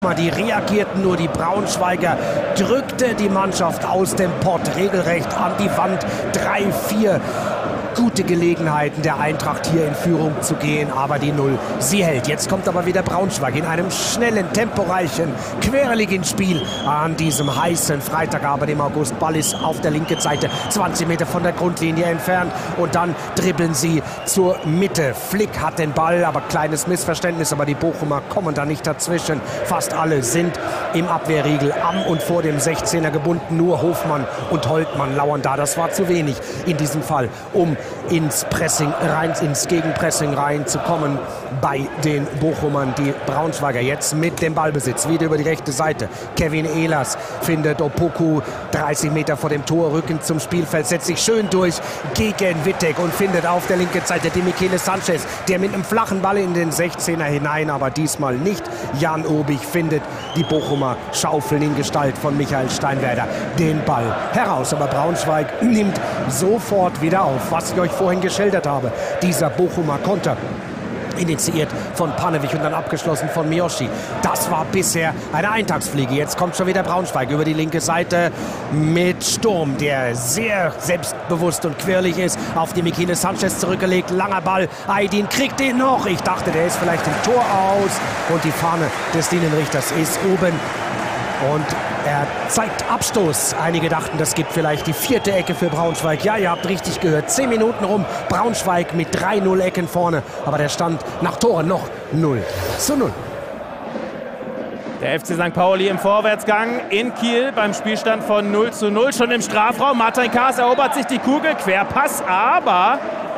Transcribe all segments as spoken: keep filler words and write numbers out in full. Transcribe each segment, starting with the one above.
Die reagierten nur, die Braunschweiger drückte die Mannschaft aus dem Pott regelrecht an die Wand. Drei, vier gute Gelegenheiten der Eintracht hier in Führung zu gehen, aber die Null, sie hält. Jetzt kommt aber wieder Braunschweig in einem schnellen, temporeichen, quirligen Spiel an diesem heißen Freitag, aber dem August. Ball ist auf der linken Seite, zwanzig Meter von der Grundlinie entfernt und dann dribbeln sie zur Mitte. Flick hat den Ball, aber kleines Missverständnis, aber die Bochumer kommen da nicht dazwischen. Fast alle sind im Abwehrriegel am und vor dem sechzehner gebunden. Nur Hofmann und Holtmann lauern da. Das war zu wenig in diesem Fall, um ins Pressing rein, ins Gegenpressing reinzukommen bei den Bochumern. Die Braunschweiger jetzt mit dem Ballbesitz wieder über die rechte Seite. Kevin Ehlers findet Opoku dreißig Meter vor dem Tor, Rücken zum Spielfeld, setzt sich schön durch gegen Wittek und findet auf der linken Seite die Michele Sanchez, der mit einem flachen Ball in den sechzehner hinein, aber diesmal nicht. Jan Obig findet die Bochumer schaufeln in Gestalt von Michael Steinwerder den Ball heraus. Aber Braunschweig nimmt sofort wieder auf, was ich euch vorhin geschildert habe. Dieser Bochumer Konter, initiiert von Panewich und dann abgeschlossen von Miyoshi. Das war bisher eine Eintagsfliege. Jetzt kommt schon wieder Braunschweig über die linke Seite mit Sturm, der sehr selbstbewusst und quirlig ist, auf die Michele Sanchez zurückgelegt. Langer Ball, Aydin kriegt den noch. Ich dachte, der ist vielleicht im Tor aus und die Fahne des Linienrichters ist oben. Und er zeigt Abstoß. Einige dachten, das gibt vielleicht die vierte Ecke für Braunschweig. Ja, ihr habt richtig gehört. Zehn Minuten rum. Braunschweig mit drei null Ecken vorne. Aber der Stand nach Toren noch null zu null. Der F C Sankt Pauli im Vorwärtsgang in Kiel beim Spielstand von null zu null. Schon im Strafraum. Martin Kaas erobert sich die Kugel. Querpass, aber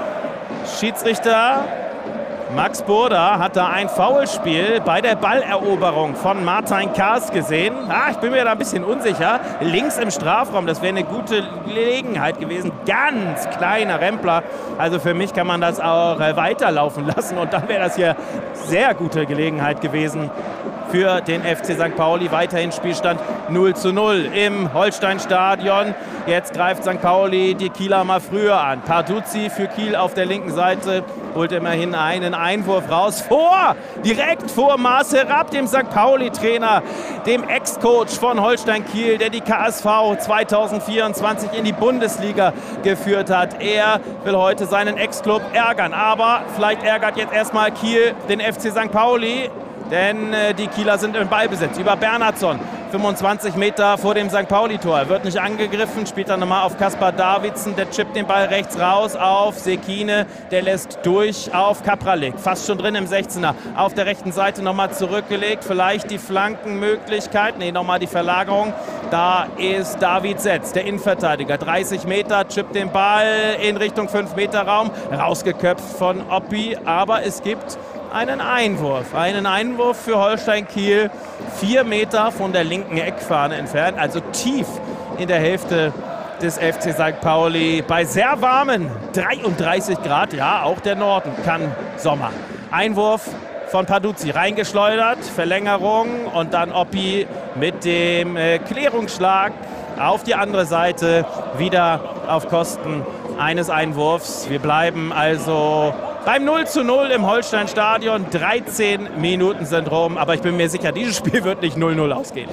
Schiedsrichter Max Burda hat da ein Foulspiel bei der Balleroberung von Martin Kaas gesehen. Ah, ich bin mir da ein bisschen unsicher. Links im Strafraum, das wäre eine gute Gelegenheit gewesen. Ganz kleiner Rempler. Also für mich kann man das auch weiterlaufen lassen. Und dann wäre das hier sehr gute Gelegenheit gewesen für den F C Sankt Pauli. Weiterhin Spielstand null zu null im Holsteinstadion. Jetzt greift Sankt Pauli die Kieler mal früher an. Parduzzi für Kiel auf der linken Seite holt immerhin einen Einwurf raus. Vor, direkt vor Marcel Rapp, dem Sankt Pauli-Trainer, dem Ex-Coach von Holstein Kiel, der die K S V zweitausendvierundzwanzig in die Bundesliga geführt hat. Er will heute seinen Ex-Club ärgern. Aber vielleicht ärgert jetzt erstmal Kiel den F C Sankt Pauli. Denn äh, die Kieler sind im Ballbesitz über Bernhardsson. fünfundzwanzig Meter vor dem Sankt Pauli-Tor. Er wird nicht angegriffen, spielt dann nochmal auf Kaspar Davidsen. Der chippt den Ball rechts raus auf Sekine. Der lässt durch auf Kapralik. Fast schon drin im sechzehner. Auf der rechten Seite nochmal zurückgelegt. Vielleicht die Flankenmöglichkeit. Nee, nochmal die Verlagerung. Da ist David Setz, der Innenverteidiger. dreißig Meter, chippt den Ball in Richtung fünf Meter Raum. Rausgeköpft von Oppi. Aber es gibt einen Einwurf. Einen Einwurf für Holstein Kiel. Vier Meter von der linken Eckfahne entfernt. Also tief in der Hälfte des F C Sankt Pauli. Bei sehr warmen dreiunddreißig Grad. Ja, auch der Norden kann Sommer. Einwurf von Parduzzi. Reingeschleudert. Verlängerung. Und dann Oppi mit dem äh, Klärungsschlag auf die andere Seite. Wieder auf Kosten eines Einwurfs. Wir bleiben also beim null zu null im Holsteinstadion. dreizehn Minuten sind rum, aber ich bin mir sicher, dieses Spiel wird nicht null null ausgehen.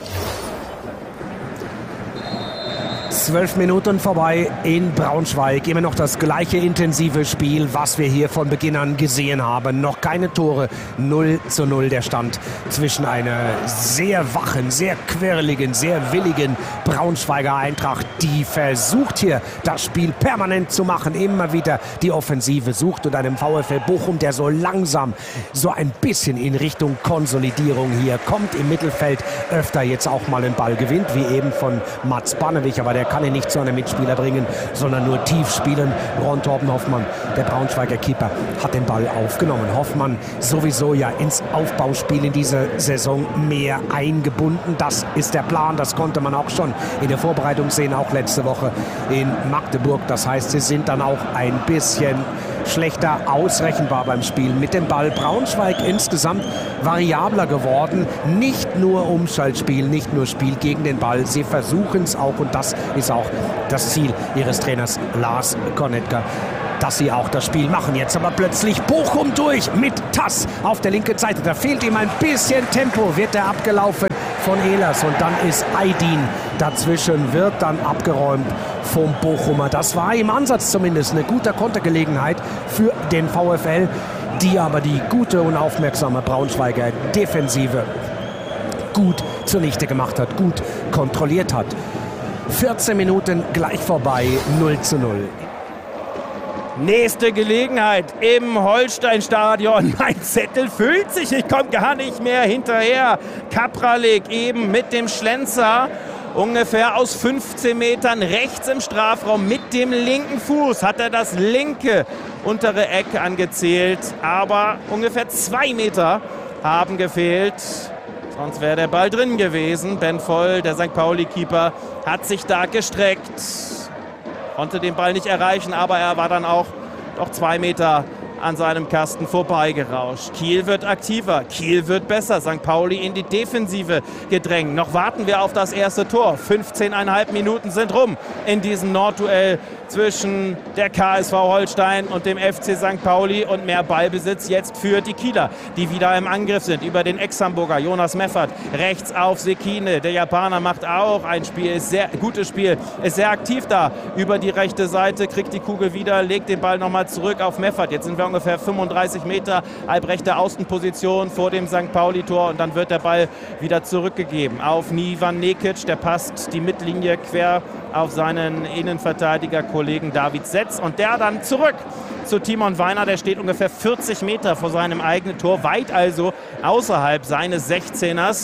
Zwölf Minuten vorbei in Braunschweig. Immer noch das gleiche intensive Spiel, was wir hier von Beginn an gesehen haben. Noch keine Tore. null zu null der Stand zwischen einer sehr wachen, sehr quirligen, sehr willigen Braunschweiger Eintracht, die versucht hier das Spiel permanent zu machen, immer wieder die Offensive sucht, und einem VfL Bochum, der so langsam so ein bisschen in Richtung Konsolidierung hier kommt. Im Mittelfeld öfter jetzt auch mal einen Ball gewinnt, wie eben von Mats Bannewig, aber der kann ihn nicht zu einem Mitspieler bringen, sondern nur tief spielen. Ron Torben Hoffmann, der Braunschweiger Keeper, hat den Ball aufgenommen. Hoffmann sowieso ja ins Aufbauspiel in dieser Saison mehr eingebunden. Das ist der Plan, das konnte man auch schon in der Vorbereitung sehen, auch letzte Woche in Magdeburg. Das heißt, sie sind dann auch ein bisschen schlechter ausrechenbar beim Spiel mit dem Ball. Braunschweig insgesamt variabler geworden. Nicht nur Umschaltspiel, nicht nur Spiel gegen den Ball. Sie versuchen es auch, und das ist auch das Ziel ihres Trainers Lars Konetka. dass sie auch das Spiel machen. Jetzt aber plötzlich Bochum durch mit Tass auf der linken Seite. Da fehlt ihm ein bisschen Tempo, wird er abgelaufen von Ehlers und dann ist Aydin dazwischen, wird dann abgeräumt vom Bochumer. Das war im Ansatz zumindest eine gute Kontergelegenheit für den VfL, die aber die gute und aufmerksame Braunschweiger Defensive gut zunichte gemacht hat, gut kontrolliert hat. vierzehn Minuten gleich vorbei, null zu null. Nächste Gelegenheit im Holstein-Stadion. Mein Zettel füllt sich, ich komme gar nicht mehr hinterher. Kapralik eben mit dem Schlenzer. Ungefähr aus fünfzehn Metern rechts im Strafraum mit dem linken Fuß hat er das linke untere Eck angezählt. Aber ungefähr zwei Meter haben gefehlt. Sonst wäre der Ball drin gewesen. Ben Voll, der Sankt Pauli-Keeper, hat sich da gestreckt. Konnte den Ball nicht erreichen, aber er war dann auch noch zwei Meter an seinem Kasten vorbeigerauscht. Kiel wird aktiver, Kiel wird besser. Sankt Pauli in die Defensive gedrängt. Noch warten wir auf das erste Tor. fünfzehneinhalb Minuten sind rum in diesem Nordduell zwischen der K S V Holstein und dem F C Sankt Pauli. Und mehr Ballbesitz jetzt für die Kieler, die wieder im Angriff sind. Über den Ex-Hamburger Jonas Meffert. Rechts auf Sekine. Der Japaner macht auch ein Spiel, ist sehr gutes Spiel, ist sehr aktiv da. Über die rechte Seite, kriegt die Kugel wieder, legt den Ball nochmal zurück auf Meffert. Jetzt sind wir ungefähr fünfunddreißig Meter, halbrechte Außenposition vor dem Sankt Pauli-Tor und dann wird der Ball wieder zurückgegeben auf Nivan Nekic. Der passt die Mittellinie quer auf seinen Innenverteidiger-Kollegen David Setz und der dann zurück zu Timon Weiner. Der steht ungefähr vierzig Meter vor seinem eigenen Tor, weit also außerhalb seines sechzehners.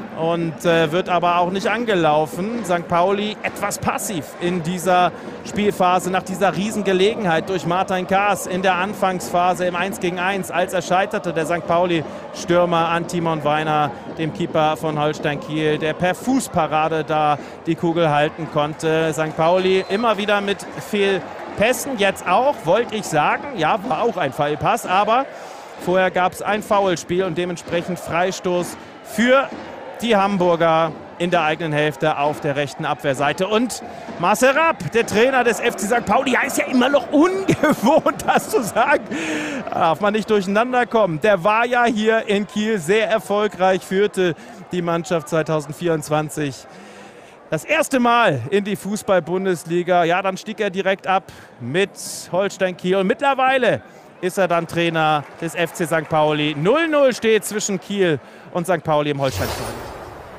Und äh, wird aber auch nicht angelaufen. Sankt Pauli etwas passiv in dieser Spielphase nach dieser Riesengelegenheit durch Martin Kaas in der Anfangsphase im eins gegen eins, als er scheiterte, der Sankt Pauli-Stürmer an Timon Weiner, dem Keeper von Holstein Kiel, der per Fußparade da die Kugel halten konnte. Sankt Pauli immer wieder mit Fehlpässen, jetzt auch, wollte ich sagen, ja, war auch ein Fehlpass, aber vorher gab es ein Foulspiel und dementsprechend Freistoß für die Hamburger in der eigenen Hälfte auf der rechten Abwehrseite. Und Marcel Rapp, der Trainer des F C Sankt Pauli, ja, ist ja immer noch ungewohnt, das zu sagen. Da darf man nicht durcheinander kommen. Der war ja hier in Kiel sehr erfolgreich, führte die Mannschaft zwanzig vierundzwanzig das erste Mal in die Fußball-Bundesliga. Ja, dann stieg er direkt ab mit Holstein Kiel. Und mittlerweile ist er dann Trainer des F C Sankt Pauli. null null steht zwischen Kiel und Sankt Pauli im Holstein-Stadion.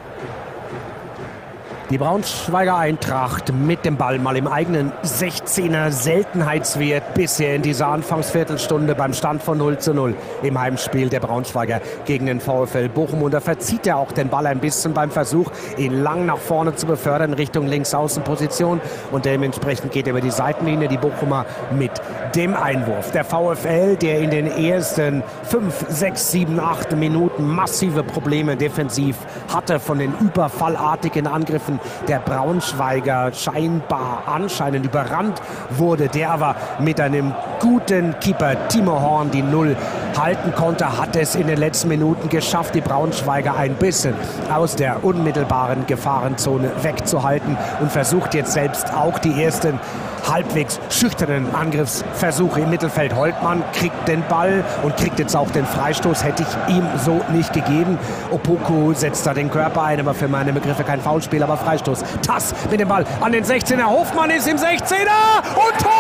Die Braunschweiger Eintracht mit dem Ball mal im eigenen sechzehner, Seltenheitswert bisher in dieser Anfangsviertelstunde beim Stand von null zu null im Heimspiel der Braunschweiger gegen den VfL Bochum. Und da verzieht er auch den Ball ein bisschen beim Versuch, ihn lang nach vorne zu befördern Richtung Linksaußenposition. Und dementsprechend geht er über die Seitenlinie, die Bochumer mit dem Einwurf. Der VfL, der in den ersten fünf, sechs, sieben, acht Minuten massive Probleme defensiv hatte von den überfallartigen Angriffen der Braunschweiger, scheinbar anscheinend überrannt wurde, der aber mit einem guten Keeper Timo Horn die Null halten konnte, hat es in den letzten Minuten geschafft, die Braunschweiger ein bisschen aus der unmittelbaren Gefahrenzone wegzuhalten und versucht jetzt selbst auch die ersten halbwegs schüchternen Angriffsversuche im Mittelfeld. Holtmann kriegt den Ball und kriegt jetzt auch den Freistoß, hätte ich ihm so nicht gegeben. Opoku setzt da den Körper ein, aber für meine Begriffe kein Foulspiel, aber Freistoß. Tass mit dem Ball an den sechzehner. Hofmann ist im sechzehner und Tor!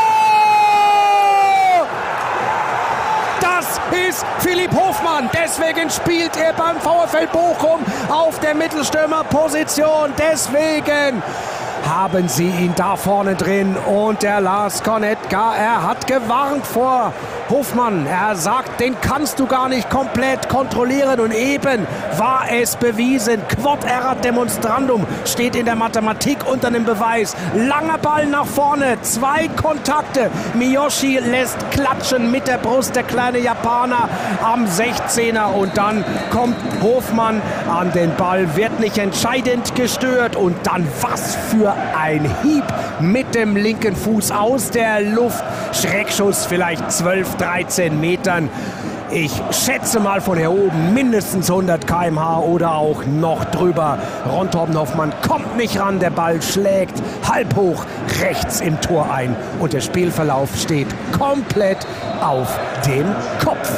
Das ist Philipp Hofmann. Deswegen spielt er beim VfL Bochum auf der Mittelstürmerposition. Deswegen haben sie ihn da vorne drin und der Lars Konetka, er hat gewarnt vor Hofmann. Er sagt, den kannst du gar nicht komplett kontrollieren und eben war es bewiesen. Quod erat demonstrandum steht in der Mathematik unter dem Beweis. Langer Ball nach vorne, zwei Kontakte. Miyoshi lässt klatschen mit der Brust, der kleine Japaner am sechzehner und dann kommt Hofmann an den Ball, wird nicht entscheidend gestört und dann was für ein Hieb mit dem linken Fuß aus der Luft. Schreckschuss vielleicht zwölf, dreizehn Metern Ich schätze mal von hier oben mindestens hundert Kilometer pro Stunde oder auch noch drüber. Ron Torben Hoffmann kommt nicht ran, der Ball schlägt halb hoch rechts im Tor ein und der Spielverlauf steht komplett auf dem Kopf.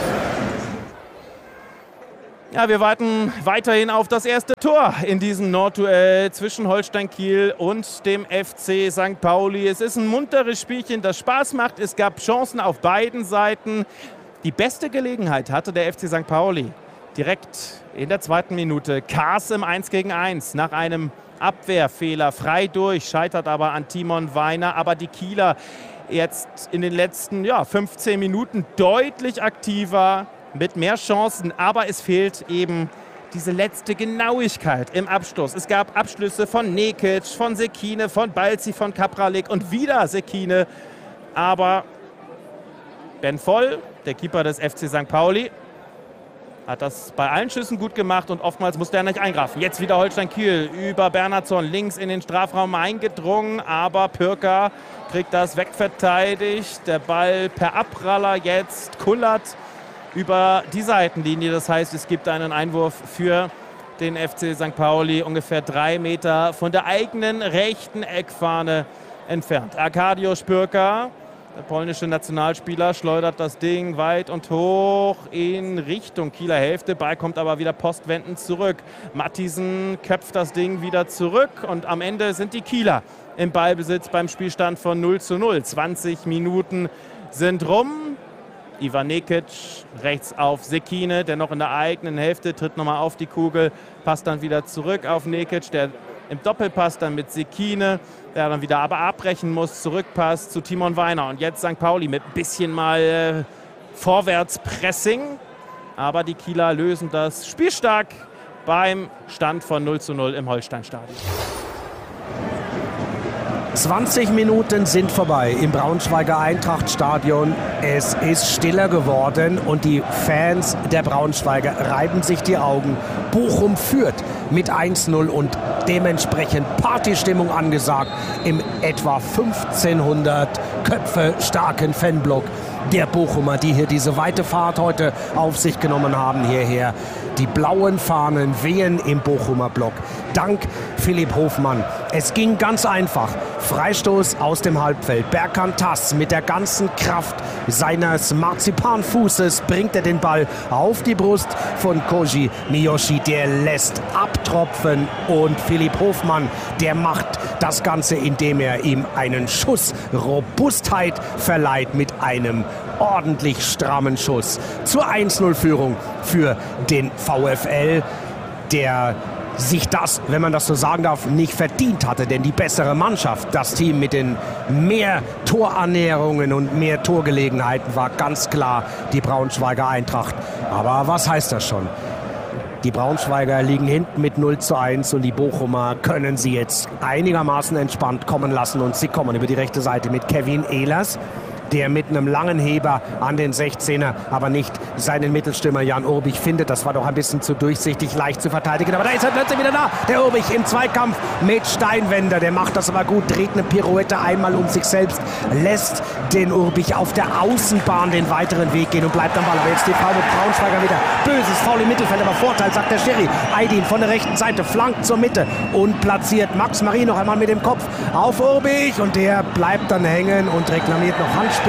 Ja, wir warten weiterhin auf das erste Tor in diesem Nordduell zwischen Holstein Kiel und dem F C Sankt Pauli. Es ist ein munteres Spielchen, das Spaß macht. Es gab Chancen auf beiden Seiten. Die beste Gelegenheit hatte der F C Sankt Pauli direkt in der zweiten Minute. Kaas im eins gegen eins nach einem Abwehrfehler frei durch, scheitert aber an Timon Weiner. Aber die Kieler jetzt in den letzten ja, fünfzehn Minuten deutlich aktiver, mit mehr Chancen, aber es fehlt eben diese letzte Genauigkeit im Abschluss. Es gab Abschlüsse von Nekic, von Sekine, von Balzi, von Kapralik und wieder Sekine. Aber Ben Voll, der Keeper des F C Sankt Pauli, hat das bei allen Schüssen gut gemacht und oftmals musste er nicht eingreifen. Jetzt wieder Holstein Kiel über Bernhardsson links in den Strafraum eingedrungen, aber Pürker kriegt das wegverteidigt. Der Ball per Abpraller jetzt kullert über die Seitenlinie. Das heißt, es gibt einen Einwurf für den F C Sankt Pauli, ungefähr drei Meter von der eigenen rechten Eckfahne entfernt. Arkadiusz Pürker, der polnische Nationalspieler, schleudert das Ding weit und hoch in Richtung Kieler Hälfte. Ball kommt aber wieder postwendend zurück. Matthiesen köpft das Ding wieder zurück und am Ende sind die Kieler im Ballbesitz beim Spielstand von null zu null. zwanzig Minuten sind rum. Ivan Nekic rechts auf Sekine, der noch in der eigenen Hälfte tritt nochmal auf die Kugel, passt dann wieder zurück auf Nekic, der im Doppelpass dann mit Sekine, der dann wieder aber abbrechen muss, zurückpasst zu Timon Weiner. Und jetzt Sankt Pauli mit ein bisschen mal äh, Vorwärtspressing, aber die Kieler lösen das spielstark beim Stand von null zu null im Holsteinstadion. zwanzig Minuten sind vorbei im Braunschweiger Eintrachtstadion. Es ist stiller geworden und die Fans der Braunschweiger reiben sich die Augen. Bochum führt mit eins null und dementsprechend Partystimmung angesagt im etwa fünfzehnhundert Köpfe starken Fanblock der Bochumer, die hier diese weite Fahrt heute auf sich genommen haben hierher. Die blauen Fahnen wehen im Bochumer Block. Dank Philipp Hofmann. Es ging ganz einfach. Freistoß aus dem Halbfeld. Berkan Tass mit der ganzen Kraft seines Marzipanfußes bringt er den Ball auf die Brust von Koji Miyoshi. Der lässt abtropfen und Philipp Hofmann, der macht das Ganze, indem er ihm einen Schuss Robustheit verleiht mit einem ordentlich strammen Schuss zur eins null Führung für den VfL, der sich das, wenn man das so sagen darf, nicht verdient hatte. Denn die bessere Mannschaft, das Team mit den mehr Torannäherungen und mehr Torgelegenheiten, war ganz klar die Braunschweiger Eintracht. Aber was heißt das schon? Die Braunschweiger liegen hinten mit null zu eins und die Bochumer können sie jetzt einigermaßen entspannt kommen lassen. Und sie kommen über die rechte Seite mit Kevin Ehlers, der mit einem langen Heber an den sechzehner aber nicht seinen Mittelstürmer Jan Urbich findet. Das war doch ein bisschen zu durchsichtig, leicht zu verteidigen. Aber da ist er plötzlich wieder da, der Urbich im Zweikampf mit Steinwender. Der macht das aber gut, dreht eine Pirouette einmal um sich selbst, lässt den Urbich auf der Außenbahn den weiteren Weg gehen und bleibt am Ball. Aber jetzt die Frau mit Braunschweiger wieder. Böses Foul im Mittelfeld, aber Vorteil, sagt der Schiri. Aydin von der rechten Seite, flankt zur Mitte und platziert Max Marie noch einmal mit dem Kopf auf Urbich und der bleibt dann hängen und reklamiert noch Handspiel.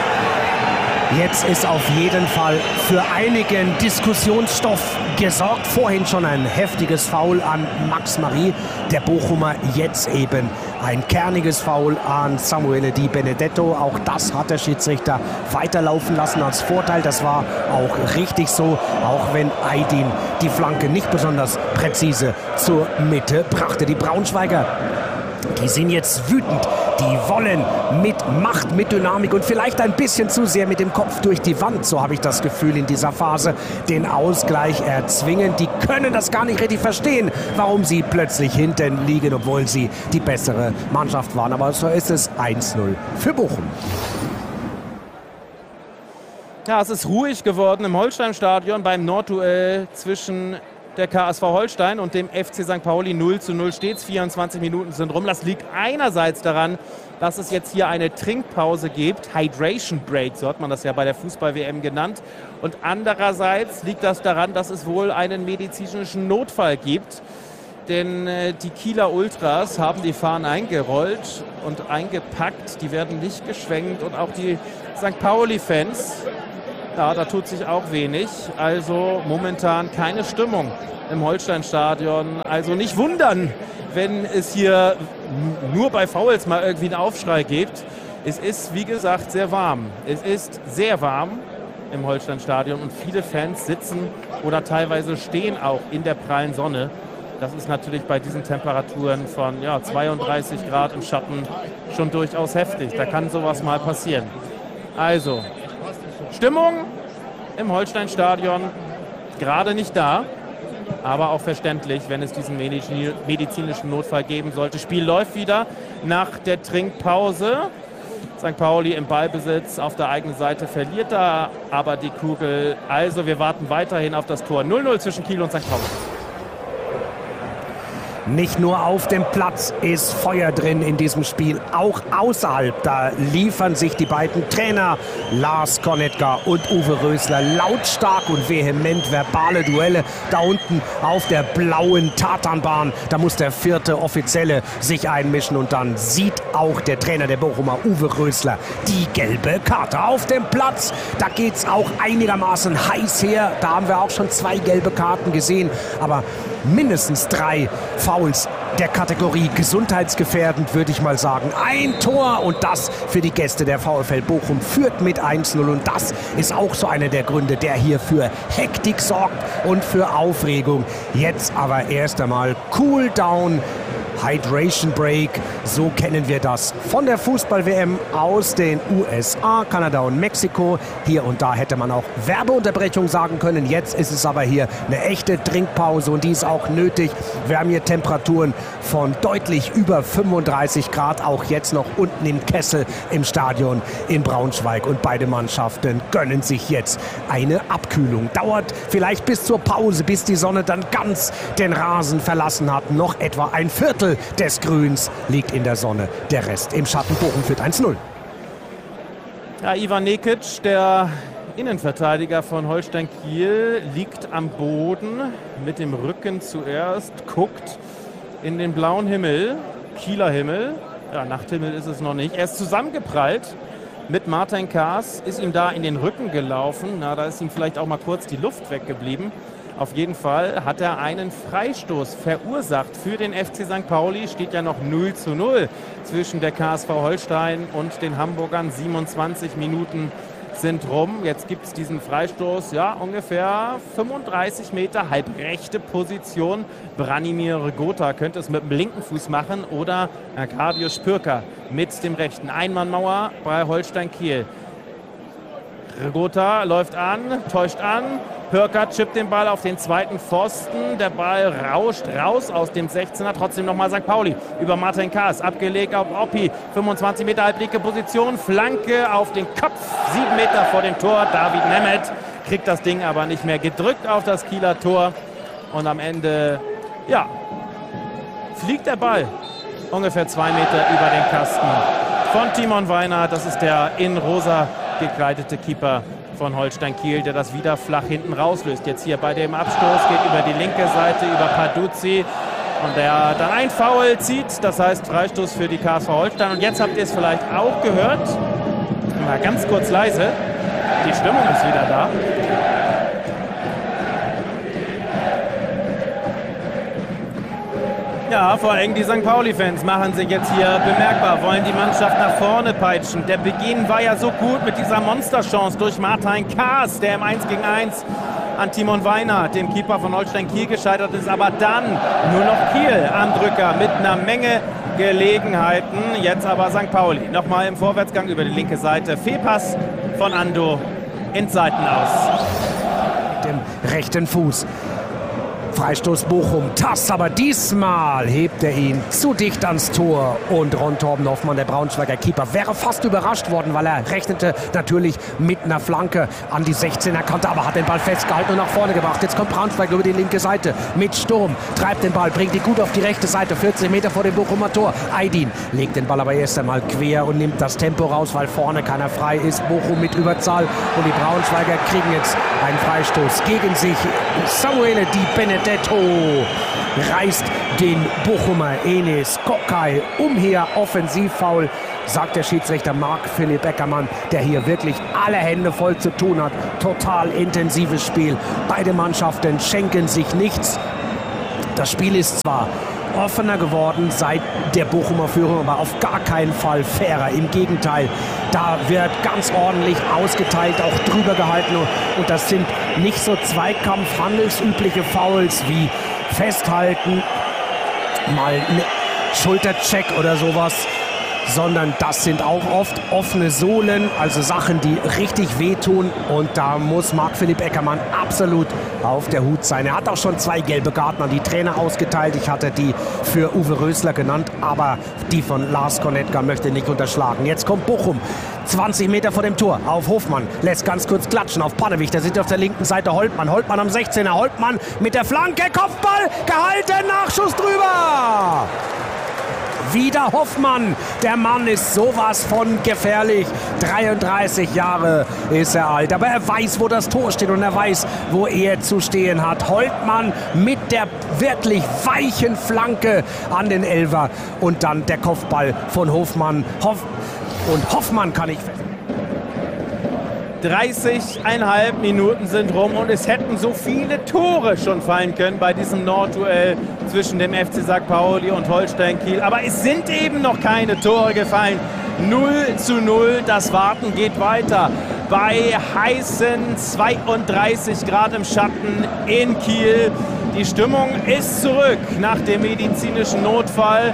Jetzt ist auf jeden Fall für einigen Diskussionsstoff gesorgt. Vorhin schon ein heftiges Foul an Max Marie. Der Bochumer jetzt eben ein kerniges Foul an Samuele Di Benedetto. Auch das hat der Schiedsrichter weiterlaufen lassen als Vorteil. Das war auch richtig so, auch wenn Aydin die Flanke nicht besonders präzise zur Mitte brachte. Die Braunschweiger, die sind jetzt wütend. Die wollen mit Macht, mit Dynamik und vielleicht ein bisschen zu sehr mit dem Kopf durch die Wand, so habe ich das Gefühl in dieser Phase, den Ausgleich erzwingen. Die können das gar nicht richtig verstehen, warum sie plötzlich hinten liegen, obwohl sie die bessere Mannschaft waren. Aber so ist es eins null für Bochum. Ja, es ist ruhig geworden im Holsteinstadion beim Nordduell zwischen der K S V Holstein und dem F C Sankt Pauli. Null zu null steht es, vierundzwanzig Minuten sind rum. Das liegt einerseits daran, dass es jetzt hier eine Trinkpause gibt, Hydration Break, so hat man das ja bei der Fußball-W M genannt. Und andererseits liegt das daran, dass es wohl einen medizinischen Notfall gibt. Denn äh, die Kieler Ultras haben die Fahnen eingerollt und eingepackt. Die werden nicht geschwenkt. Und auch die Sankt Pauli-Fans, ja, da tut sich auch wenig. Also momentan keine Stimmung im Holstein-Stadion. Also nicht wundern, wenn es hier nur bei Fouls mal irgendwie einen Aufschrei gibt. Es ist, wie gesagt, sehr warm. Es ist sehr warm im Holstein-Stadion und viele Fans sitzen oder teilweise stehen auch in der prallen Sonne. Das ist natürlich bei diesen Temperaturen von ja, zweiunddreißig Grad im Schatten schon durchaus heftig. Da kann sowas mal passieren. Also, Stimmung im Holstein-Stadion gerade nicht da, aber auch verständlich, wenn es diesen medizinischen Notfall geben sollte. Spiel läuft wieder nach der Trinkpause. Sankt Pauli im Ballbesitz auf der eigenen Seite, verliert da aber die Kugel. Also wir warten weiterhin auf das Tor. null null zwischen Kiel und Sankt Pauli. Nicht nur auf dem Platz ist Feuer drin in diesem Spiel, auch außerhalb. Da liefern sich die beiden Trainer Lars Konetka und Uwe Rösler lautstark und vehement verbale Duelle. Da unten auf der blauen Tatanbahn, da muss der vierte Offizielle sich einmischen und dann sieht auch der Trainer der Bochumer, Uwe Rösler, die gelbe Karte auf dem Platz. Da geht es auch einigermaßen heiß her. Da haben wir auch schon zwei gelbe Karten gesehen, aber mindestens drei Fouls der Kategorie gesundheitsgefährdend, würde ich mal sagen. Ein Tor und das für die Gäste. Der VfL Bochum führt mit eins null und das ist auch so einer der Gründe, der hier für Hektik sorgt und für Aufregung. Jetzt aber erst einmal Cool Down, Hydration Break, so kennen wir das von der Fußball-W M aus den U S A, Kanada und Mexiko. Hier und da hätte man auch Werbeunterbrechung sagen können. Jetzt ist es aber hier eine echte Trinkpause und die ist auch nötig. Wir haben hier Temperaturen von deutlich über fünfunddreißig Grad, auch jetzt noch unten im Kessel im Stadion in Braunschweig. Und beide Mannschaften gönnen sich jetzt eine Abkühlung. Dauert vielleicht bis zur Pause, bis die Sonne dann ganz den Rasen verlassen hat. Noch etwa ein Viertel des Grüns liegt in der Sonne, der Rest im Schatten. Bochum führt eins null. Ja, Ivan Nekic, der Innenverteidiger von Holstein Kiel, liegt am Boden mit dem Rücken zuerst, guckt in den blauen Himmel, Kieler Himmel, ja, Nachthimmel ist es noch nicht. Er ist zusammengeprallt mit Martin Kaas, ist ihm da in den Rücken gelaufen. Na, da ist ihm vielleicht auch mal kurz die Luft weggeblieben. Auf jeden Fall hat er einen Freistoß verursacht für den F C Sankt Pauli. Steht ja noch null zu null zwischen der K S V Holstein und den Hamburgern. siebenundzwanzig Minuten sind rum. Jetzt gibt es diesen Freistoß, ja, ungefähr fünfunddreißig Meter, halb rechte Position. Branimir Hrgota könnte es mit dem linken Fuß machen oder Arkadiusz Pürka mit dem rechten. Einmannmauer bei Holstein Kiel. Hrgota läuft an, täuscht an. Pürka chippt den Ball auf den zweiten Pfosten. Der Ball rauscht raus aus dem sechzehner. Trotzdem nochmal Sankt Pauli über Martin Kaas. Abgelegt auf Oppi. fünfundzwanzig Meter halblinke Position. Flanke auf den Kopf. Sieben Meter vor dem Tor. David Nemeth kriegt das Ding aber nicht mehr gedrückt auf das Kieler Tor. Und am Ende, ja, fliegt der Ball ungefähr zwei Meter über den Kasten von Timon Weiner. Das ist der in rosa gekleidete Keeper von Holstein Kiel, der das wieder flach hinten rauslöst. Jetzt hier bei dem Abstoß geht über die linke Seite, über Paduzzi und der dann ein Foul zieht. Das heißt Freistoß für die K S V Holstein. Und jetzt habt ihr es vielleicht auch gehört. Mal ganz kurz leise. Die Stimmung ist wieder da. Ja, vor allem die Sankt Pauli-Fans machen sich jetzt hier bemerkbar, wollen die Mannschaft nach vorne peitschen. Der Beginn war ja so gut mit dieser Monsterchance durch Martin Kaas, der im eins gegen eins an Timon Weiner, dem Keeper von Holstein Kiel, gescheitert ist. Aber dann nur noch Kiel am Drücker mit einer Menge Gelegenheiten. Jetzt aber Sankt Pauli nochmal im Vorwärtsgang über die linke Seite. Fehlpass von Ando ins Seitenaus. Mit dem rechten Fuß Freistoß Bochum. Das aber diesmal hebt er ihn zu dicht ans Tor. Und Ron Torben Hoffmann, der Braunschweiger Keeper, wäre fast überrascht worden, weil er rechnete natürlich mit einer Flanke an die sechzehner Kante, aber hat den Ball festgehalten und nach vorne gebracht. Jetzt kommt Braunschweig über die linke Seite mit Sturm, treibt den Ball, bringt ihn gut auf die rechte Seite, vierzig Meter vor dem Bochumer Tor. Aydin legt den Ball aber erst einmal quer und nimmt das Tempo raus, weil vorne keiner frei ist. Bochum mit Überzahl und die Braunschweiger kriegen jetzt einen Freistoß gegen sich. Samuele Di Benedetto reißt den Bochumer Enis Kokai umher. Offensivfoul, sagt der Schiedsrichter Marc-Philipp Eckermann, der hier wirklich alle Hände voll zu tun hat. Total intensives Spiel. Beide Mannschaften schenken sich nichts. Das Spiel ist zwar offener geworden seit der Bochumer Führung, aber auf gar keinen Fall fairer. Im Gegenteil, da wird ganz ordentlich ausgeteilt, auch drüber gehalten. Und das sind nicht so zweikampf-handelsübliche Fouls wie Festhalten, mal ein Schultercheck oder sowas, sondern das sind auch oft offene Sohlen, also Sachen, die richtig wehtun. Und da muss Marc-Philipp Eckermann absolut auf der Hut sein. Er hat auch schon zwei gelbe Karten an die Trainer ausgeteilt. Ich hatte die für Uwe Rösler genannt, aber die von Lars Konetka möchte nicht unterschlagen. Jetzt kommt Bochum, zwanzig Meter vor dem Tor, auf Hofmann, lässt ganz kurz klatschen auf Pannewig. Der sitzt auf der linken Seite Holtmann. Holtmann am sechzehner. Holtmann mit der Flanke, Kopfball, gehalten, Nachschuss drüber. Wieder Hoffmann. Der Mann ist sowas von gefährlich. dreiunddreißig Jahre ist er alt. Aber er weiß, wo das Tor steht und er weiß, wo er zu stehen hat. Holtmann mit der wirklich weichen Flanke an den Elfer. Und dann der Kopfball von Hofmann. Hoff und Hoffmann kann ich fest. dreißig Komma fünf Minuten sind rum und es hätten so viele Tore schon fallen können bei diesem Nordduell zwischen dem F C Sankt Pauli und Holstein Kiel. Aber es sind eben noch keine Tore gefallen. null zu null, das Warten geht weiter. Bei heißen zweiunddreißig Grad im Schatten in Kiel. Die Stimmung ist zurück nach dem medizinischen Notfall.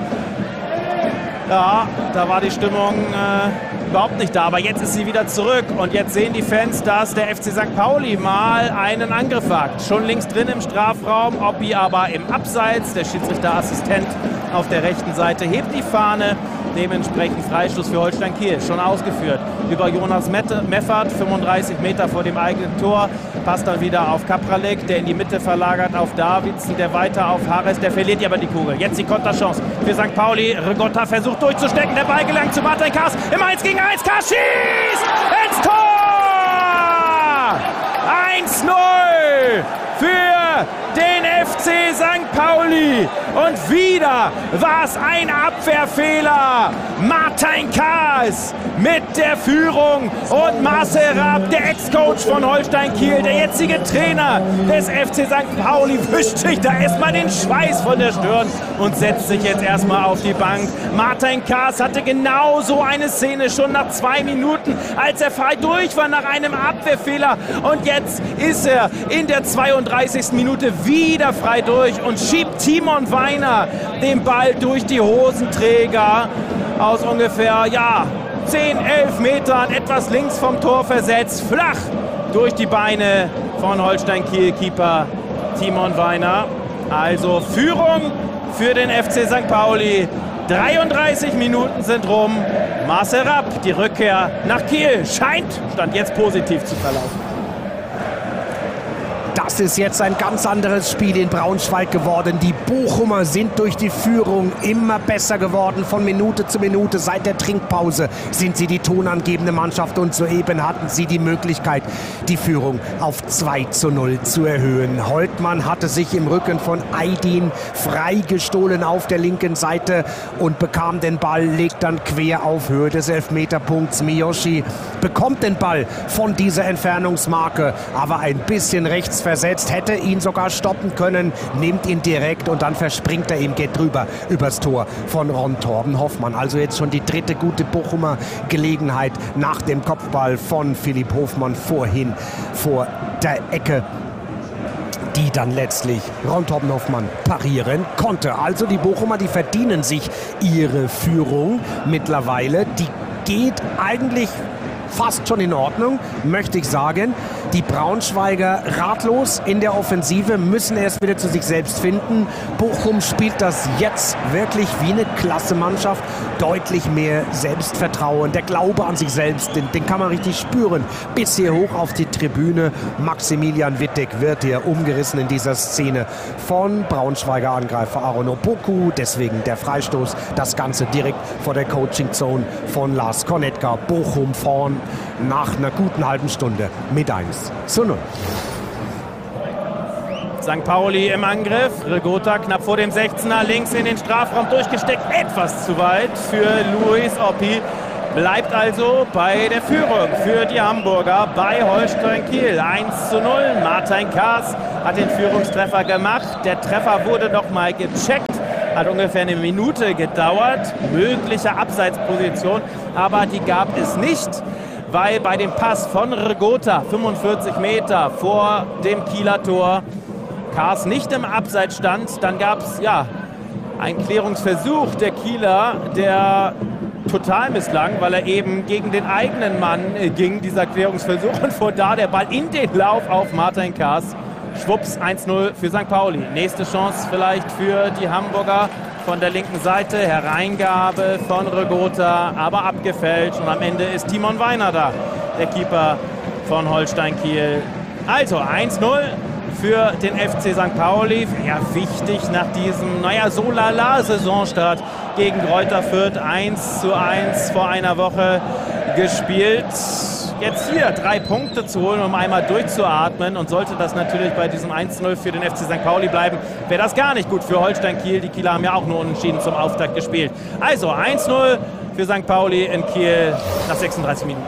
Ja, da war die Stimmung äh, überhaupt nicht da, aber jetzt ist sie wieder zurück und jetzt sehen die Fans, dass der F C Sankt Pauli mal einen Angriff wagt. Schon links drin im Strafraum, Oppi aber im Abseits. Der Schiedsrichterassistent auf der rechten Seite hebt die Fahne. Dementsprechend Freistoß für Holstein Kiel, schon ausgeführt über Jonas Meffert, fünfunddreißig Meter vor dem eigenen Tor. Passt dann wieder auf Kapralek, der in die Mitte verlagert auf Davidsen, der weiter auf Harris, der verliert aber die Kugel. Jetzt die Konterchance für Sankt Pauli. Rigotta versucht durchzustecken, der Ball gelangt zu Martin Kaas im eins gegen eins. Kaas schießt ins Tor! eins null für den F C Sankt Pauli. Und wieder war es ein Abwehrfehler. Martin Kaas mit der Führung und Marcel Raab, der Ex-Coach von Holstein Kiel, der jetzige Trainer des F C Sankt Pauli, wischt sich da erstmal den Schweiß von der Stirn und setzt sich jetzt erstmal auf die Bank. Martin Kaas hatte genau so eine Szene schon nach zwei Minuten, als er frei durch war nach einem Abwehrfehler. Und jetzt ist er in der zweiunddreißigsten Minute wieder frei durch und schiebt Timon Weiner den Ball durch die Hosenträger aus ungefähr, ja, zehn, elf Metern, etwas links vom Tor versetzt, flach durch die Beine von Holstein Kiel-Keeper Timon Weiner. Also Führung für den F C Sankt Pauli. dreiunddreißig Minuten sind rum. Marcel Rapp, die Rückkehr nach Kiel scheint, stand jetzt positiv zu verlaufen. Das ist jetzt ein ganz anderes Spiel in Braunschweig geworden. Die Bochumer sind durch die Führung immer besser geworden. Von Minute zu Minute seit der Trinkpause sind sie die tonangebende Mannschaft. Und soeben hatten sie die Möglichkeit, die Führung auf zwei zu null zu erhöhen. Holtmann hatte sich im Rücken von Aydin freigestohlen auf der linken Seite und bekam den Ball, legt dann quer auf Höhe des Elfmeterpunkts. Miyoshi bekommt den Ball von dieser Entfernungsmarke, aber ein bisschen rechts versetzt, hätte ihn sogar stoppen können, nimmt ihn direkt und dann verspringt er ihm, geht drüber übers Tor von Ron Torben Hoffmann. Also jetzt schon die dritte gute Bochumer Gelegenheit nach dem Kopfball von Philipp Hofmann vorhin vor der Ecke, die dann letztlich Ron Torben Hoffmann parieren konnte. Also die Bochumer, die verdienen sich ihre Führung mittlerweile. Die geht eigentlich fast schon in Ordnung, möchte ich sagen. Die Braunschweiger ratlos in der Offensive, müssen erst wieder zu sich selbst finden. Bochum spielt das jetzt wirklich wie eine klasse Mannschaft. Deutlich mehr Selbstvertrauen, der Glaube an sich selbst, den, den kann man richtig spüren. Bis hier hoch auf die Tribüne. Maximilian Wittek wird hier umgerissen in dieser Szene von Braunschweiger Angreifer Aaron Opoku. Deswegen der Freistoß. Das Ganze direkt vor der Coaching-Zone von Lars Konetka. Bochum vorn nach einer guten halben Stunde mit eins zu null. Sankt Pauli im Angriff. Regota knapp vor dem sechzehner, links in den Strafraum durchgesteckt. Etwas zu weit für Luis Oppi. Bleibt also bei der Führung für die Hamburger bei Holstein Kiel. eins zu null. Martin Kaas hat den Führungstreffer gemacht. Der Treffer wurde noch mal gecheckt. Hat ungefähr eine Minute gedauert. Mögliche Abseitsposition, aber die gab es nicht, weil bei dem Pass von Regota, fünfundvierzig Meter vor dem Kieler Tor, Kaas nicht im Abseits stand. Dann gab es ja einen Klärungsversuch der Kieler, der total misslang, weil er eben gegen den eigenen Mann ging, dieser Klärungsversuch. Und von da der Ball in den Lauf auf Martin Kaas. Schwupps, eins null für Sankt Pauli. Nächste Chance vielleicht für die Hamburger von der linken Seite. Hereingabe von Regota, aber abgefälscht. Und am Ende ist Timon Weiner da, der Keeper von Holstein Kiel. Also eins null für den F C Sankt Pauli. Ja, wichtig nach diesem, naja, so lala Saisonstart gegen Greuther Fürth. eins zu eins vor einer Woche gespielt. Jetzt hier drei Punkte zu holen, um einmal durchzuatmen. Und sollte das natürlich bei diesem eins zu null für den F C Sankt Pauli bleiben, wäre das gar nicht gut für Holstein Kiel. Die Kieler haben ja auch nur unentschieden zum Auftakt gespielt. Also eins null für Sankt Pauli in Kiel nach sechsunddreißig Minuten.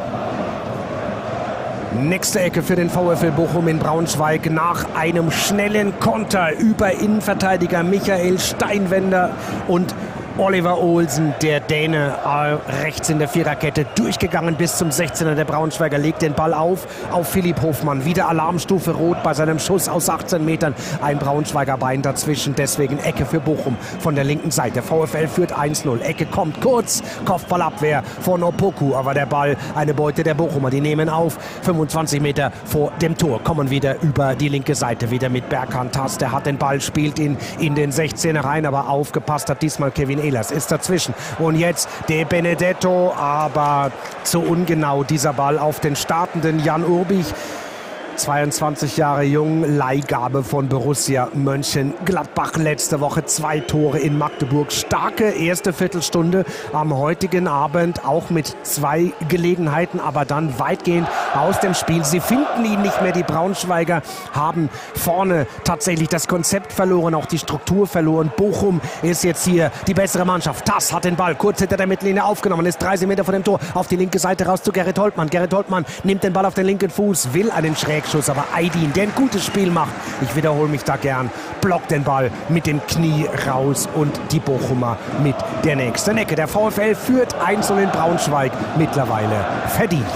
Nächste Ecke für den VfL Bochum in Braunschweig nach einem schnellen Konter über Innenverteidiger Michael Steinwender und Oliver Olsen, der Däne, äh, rechts in der Viererkette, durchgegangen bis zum sechzehner. Der Braunschweiger legt den Ball auf, auf Philipp Hofmann. Wieder Alarmstufe rot bei seinem Schuss aus achtzehn Metern. Ein Braunschweiger Bein dazwischen, deswegen Ecke für Bochum von der linken Seite. VfL führt eins null. Ecke kommt kurz, Kopfballabwehr von Opoku, aber der Ball eine Beute der Bochumer. Die nehmen auf, fünfundzwanzig Meter vor dem Tor, kommen wieder über die linke Seite, wieder mit Berkan Tass. Der hat den Ball, spielt ihn in den sechzehner rein, aber aufgepasst hat diesmal Kevin Ehlers ist dazwischen. Und jetzt De Benedetto, aber zu ungenau dieser Ball auf den startenden Jan Urbich. zweiundzwanzig Jahre jung, Leihgabe von Borussia Mönchengladbach. Letzte Woche zwei Tore in Magdeburg. Starke erste Viertelstunde am heutigen Abend, auch mit zwei Gelegenheiten, aber dann weitgehend aus dem Spiel. Sie finden ihn nicht mehr. Die Braunschweiger haben vorne tatsächlich das Konzept verloren, auch die Struktur verloren. Bochum ist jetzt hier die bessere Mannschaft. Tass hat den Ball kurz hinter der Mittellinie aufgenommen, ist dreißig Meter vor dem Tor auf die linke Seite raus zu Gerrit Holtmann. Gerrit Holtmann nimmt den Ball auf den linken Fuß, will einen Schräg Schuss, aber Aydin, der ein gutes Spiel macht, ich wiederhole mich da gern, blockt den Ball mit dem Knie raus und die Bochumer mit der nächsten Ecke. Der VfL führt eins null in Braunschweig, mittlerweile verdient.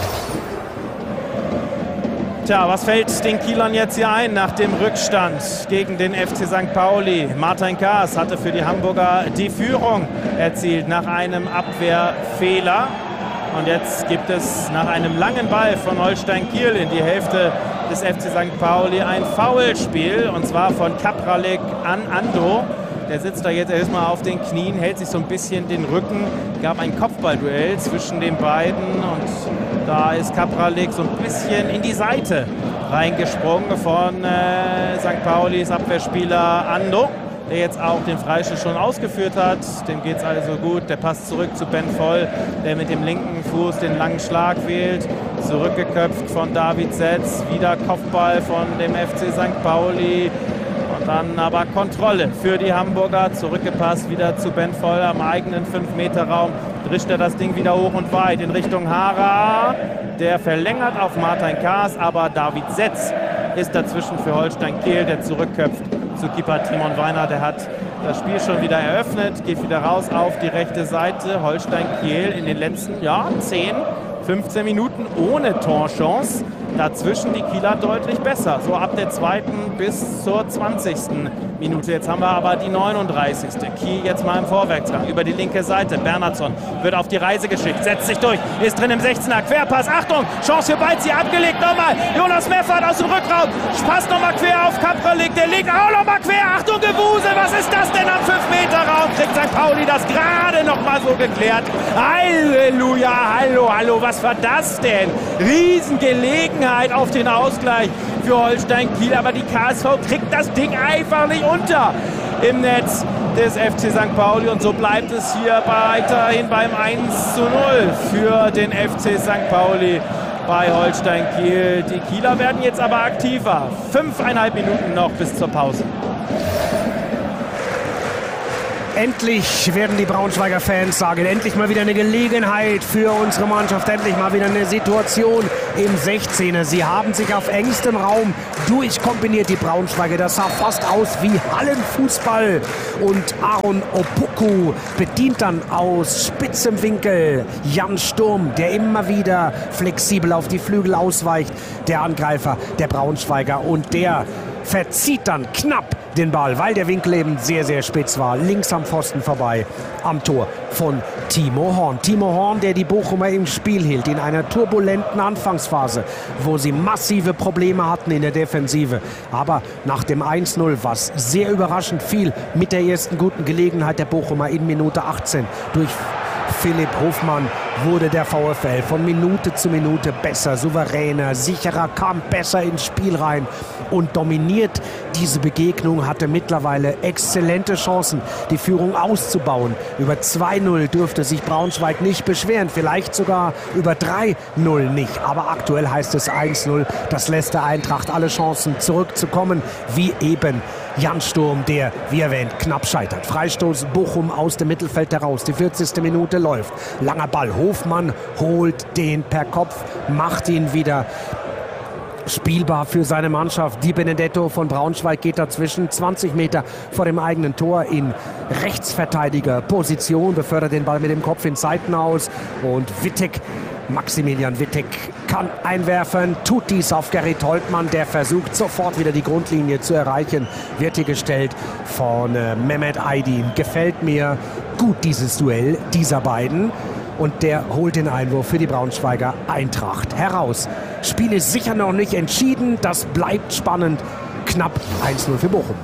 Tja, was fällt den Kielern jetzt hier ein nach dem Rückstand gegen den F C Sankt Pauli? Martin Kaas hatte für die Hamburger die Führung erzielt nach einem Abwehrfehler. Und jetzt gibt es nach einem langen Ball von Holstein Kiel in die Hälfte des F C Sankt Pauli ein Foulspiel, und zwar von Kapralek an Ando. Der sitzt da jetzt erstmal auf den Knien, hält sich so ein bisschen den Rücken. Es gab ein Kopfballduell zwischen den beiden und da ist Kapralek so ein bisschen in die Seite reingesprungen von äh, Sankt Paulis Abwehrspieler Ando, der jetzt auch den Freistoß schon ausgeführt hat. Dem geht es also gut. Der Pass zurück zu Ben Voll, der mit dem linken Fuß den langen Schlag wählt. Zurückgeköpft von David Setz. Wieder Kopfball von dem F C Sankt Pauli. Und dann aber Kontrolle für die Hamburger. Zurückgepasst wieder zu Ben Voll am eigenen fünf Meter Raum. Drischt er das Ding wieder hoch und weit in Richtung Hara. Der verlängert auf Martin Kaas, aber David Setz ist dazwischen für Holstein Kiel, der zurückköpft zu Keeper Timon Weiner. Der hat das Spiel schon wieder eröffnet, geht wieder raus auf die rechte Seite. Holstein Kiel in den letzten ja, zehn, fünfzehn Minuten ohne Torchance. Dazwischen die Kieler deutlich besser. So ab der zweiten bis zur zwanzigsten Minute. Jetzt haben wir aber die neununddreißigste Kiel jetzt mal im Vorwärtsgang über die linke Seite. Bernhardsson wird auf die Reise geschickt, setzt sich durch, ist drin im sechzehner. Querpass, Achtung, Chance für Balzi, abgelegt nochmal. Jonas Meffert aus dem Rückraum, passt nochmal quer auf Kapralik, der legt auch nochmal quer. Achtung, Gewusel, was ist das denn am fünf Meter Raum? Kriegt Sankt Pauli das gerade nochmal so geklärt. Halleluja, hallo, hallo, was war das denn? Riesengelegenheit auf den Ausgleich für Holstein Kiel, aber die K S V kriegt das Ding einfach nicht unter im Netz des F C Sankt Pauli und so bleibt es hier weiterhin beim eins zu null für den F C Sankt Pauli bei Holstein Kiel. Die Kieler werden jetzt aber aktiver. Fünfeinhalb Minuten noch bis zur Pause. Endlich werden die Braunschweiger Fans sagen, endlich mal wieder eine Gelegenheit für unsere Mannschaft, endlich mal wieder eine Situation im sechzehner. Sie haben sich auf engstem Raum durchkombiniert, die Braunschweiger. Das sah fast aus wie Hallenfußball. Und Aaron Opoku bedient dann aus spitzem Winkel Jan Sturm, der immer wieder flexibel auf die Flügel ausweicht. Der Angreifer der Braunschweiger und der verzieht dann knapp den Ball, weil der Winkel eben sehr, sehr spitz war. Links am Pfosten vorbei am Tor von Timo Horn. Timo Horn, der die Bochumer im Spiel hielt in einer turbulenten Anfangsphase, wo sie massive Probleme hatten in der Defensive. Aber nach dem eins null, was sehr überraschend fiel, mit der ersten guten Gelegenheit der Bochumer in Minute achtzehn durch Philipp Hofmann, wurde der VfL von Minute zu Minute besser, souveräner, sicherer, kam besser ins Spiel rein und dominiert diese Begegnung, hatte mittlerweile exzellente Chancen, die Führung auszubauen. Über zwei null dürfte sich Braunschweig nicht beschweren, vielleicht sogar über drei null nicht. Aber aktuell heißt es eins null. Das lässt der Eintracht alle Chancen zurückzukommen, wie eben Jan Sturm, der, wie erwähnt, knapp scheitert. Freistoß Bochum aus dem Mittelfeld heraus. Die vierzigste Minute läuft. Langer Ball. Hofmann holt den per Kopf, macht ihn wieder spielbar für seine Mannschaft. Di Benedetto von Braunschweig geht dazwischen, zwanzig Meter vor dem eigenen Tor in Rechtsverteidigerposition, befördert den Ball mit dem Kopf in Seiten aus und Wittek, Maximilian Wittek kann einwerfen, tut dies auf Gerrit Holtmann, der versucht sofort wieder die Grundlinie zu erreichen, wird hier gestellt von äh, Mehmet Aydin. Gefällt mir gut dieses Duell dieser beiden. Und der holt den Einwurf für die Braunschweiger Eintracht heraus. Spiel ist sicher noch nicht entschieden. Das bleibt spannend. Knapp eins null für Bochum.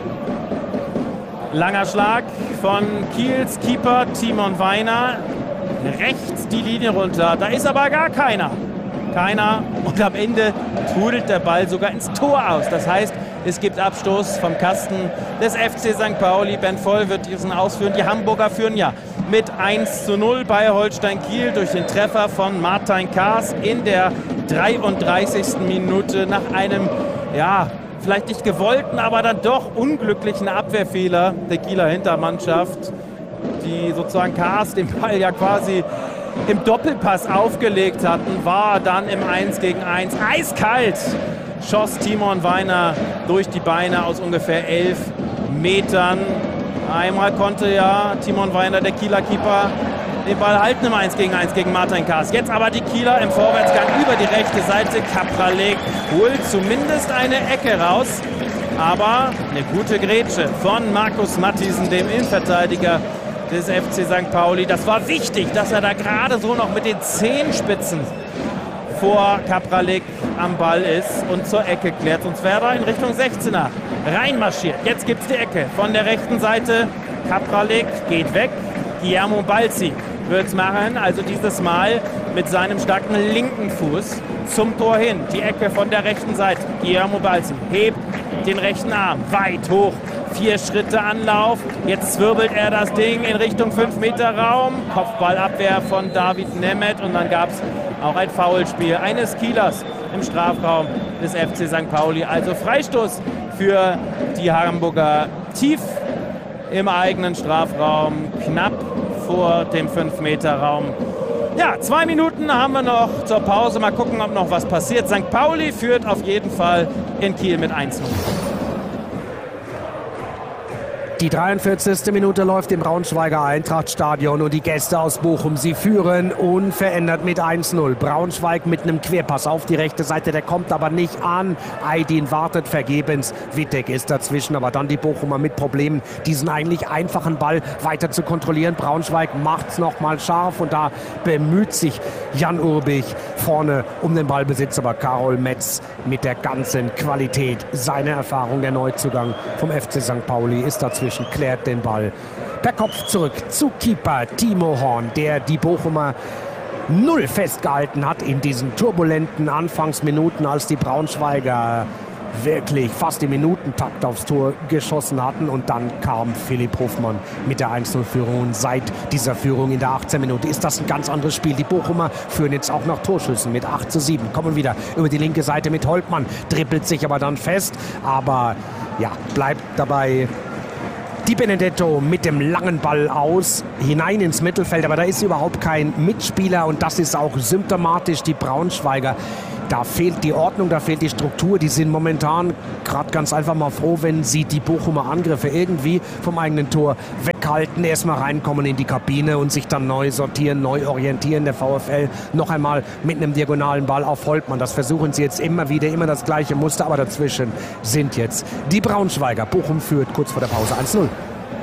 Langer Schlag von Kiels Keeper Timon Weiner. Rechts die Linie runter. Da ist aber gar keiner. Keiner. Und am Ende trudelt der Ball sogar ins Tor aus. Das heißt, es gibt Abstoß vom Kasten des F C Sankt Pauli. Ben Voll wird diesen ausführen. Die Hamburger führen ja mit eins zu null bei Holstein Kiel durch den Treffer von Martin Kaas in der dreiunddreißigsten Minute nach einem, ja, vielleicht nicht gewollten, aber dann doch unglücklichen Abwehrfehler der Kieler Hintermannschaft, die sozusagen Kaas den Ball ja quasi im Doppelpass aufgelegt hatten, war dann im eins gegen eins eiskalt. Schoss Timon Weiner durch die Beine aus ungefähr elf Metern. Einmal konnte ja Timon Weiner, der Kieler Keeper, den Ball halten im eins gegen eins gegen Martin Kaas. Jetzt aber die Kieler im Vorwärtsgang über die rechte Seite. Kapralek holt zumindest eine Ecke raus. Aber eine gute Grätsche von Markus Mathiesen, dem Innenverteidiger des F C Sankt Pauli. Das war wichtig, dass er da gerade so noch mit den Zehenspitzen vor Kapralek am Ball ist und zur Ecke klärt. Sonst wäre er in Richtung sechzehner reinmarschiert. Jetzt gibt es die Ecke von der rechten Seite. Kapralek geht weg. Guillermo Balzi wird es machen. Also dieses Mal mit seinem starken linken Fuß zum Tor hin. Die Ecke von der rechten Seite. Guillermo Balzi hebt den rechten Arm weit hoch. Vier Schritte Anlauf. Jetzt zwirbelt er das Ding in Richtung fünf Meter Raum. Kopfballabwehr von David Nemeth. Und dann gab es auch ein Foulspiel eines Kielers im Strafraum des F C Sankt Pauli. Also Freistoß für die Hamburger tief im eigenen Strafraum, knapp vor dem fünf Meter Raum. Ja, zwei Minuten haben wir noch zur Pause. Mal gucken, ob noch was passiert. Sankt Pauli führt auf jeden Fall in Kiel mit eins null. Die dreiundvierzigste Minute läuft im Braunschweiger Eintrachtstadion und die Gäste aus Bochum, sie führen unverändert mit eins null. Braunschweig mit einem Querpass auf die rechte Seite, der kommt aber nicht an. Aydin wartet vergebens, Wittek ist dazwischen, aber dann die Bochumer mit Problemen, diesen eigentlich einfachen Ball weiter zu kontrollieren. Braunschweig macht's noch mal scharf und da bemüht sich Jan Urbich vorne um den Ballbesitz, aber Karol Metz mit der ganzen Qualität, seine Erfahrung, der Neuzugang vom F C Sankt Pauli ist dazwischen, klärt den Ball per Kopf zurück zu Keeper Timo Horn, der die Bochumer null festgehalten hat in diesen turbulenten Anfangsminuten, als die Braunschweiger wirklich fast im Minutentakt aufs Tor geschossen hatten. Und dann kam Philipp Hofmann mit der eins null Führung. Und seit dieser Führung in der achtzehnten Minute ist das ein ganz anderes Spiel. Die Bochumer führen jetzt auch nach Torschüssen mit acht zu sieben. Kommen wieder über die linke Seite mit Holtmann, dribbelt sich aber dann fest. Aber ja, bleibt dabei Di Benedetto mit dem langen Ball aus, hinein ins Mittelfeld. Aber da ist überhaupt kein Mitspieler und das ist auch symptomatisch. Die Braunschweiger, da fehlt die Ordnung, da fehlt die Struktur. Die sind momentan gerade ganz einfach mal froh, wenn sie die Bochumer Angriffe irgendwie vom eigenen Tor weghalten, erstmal reinkommen in die Kabine und sich dann neu sortieren, neu orientieren. Der VfL noch einmal mit einem diagonalen Ball auf Holtmann. Das versuchen sie jetzt immer wieder, immer das gleiche Muster, aber dazwischen sind jetzt die Braunschweiger. Bochum führt kurz vor der Pause eins null.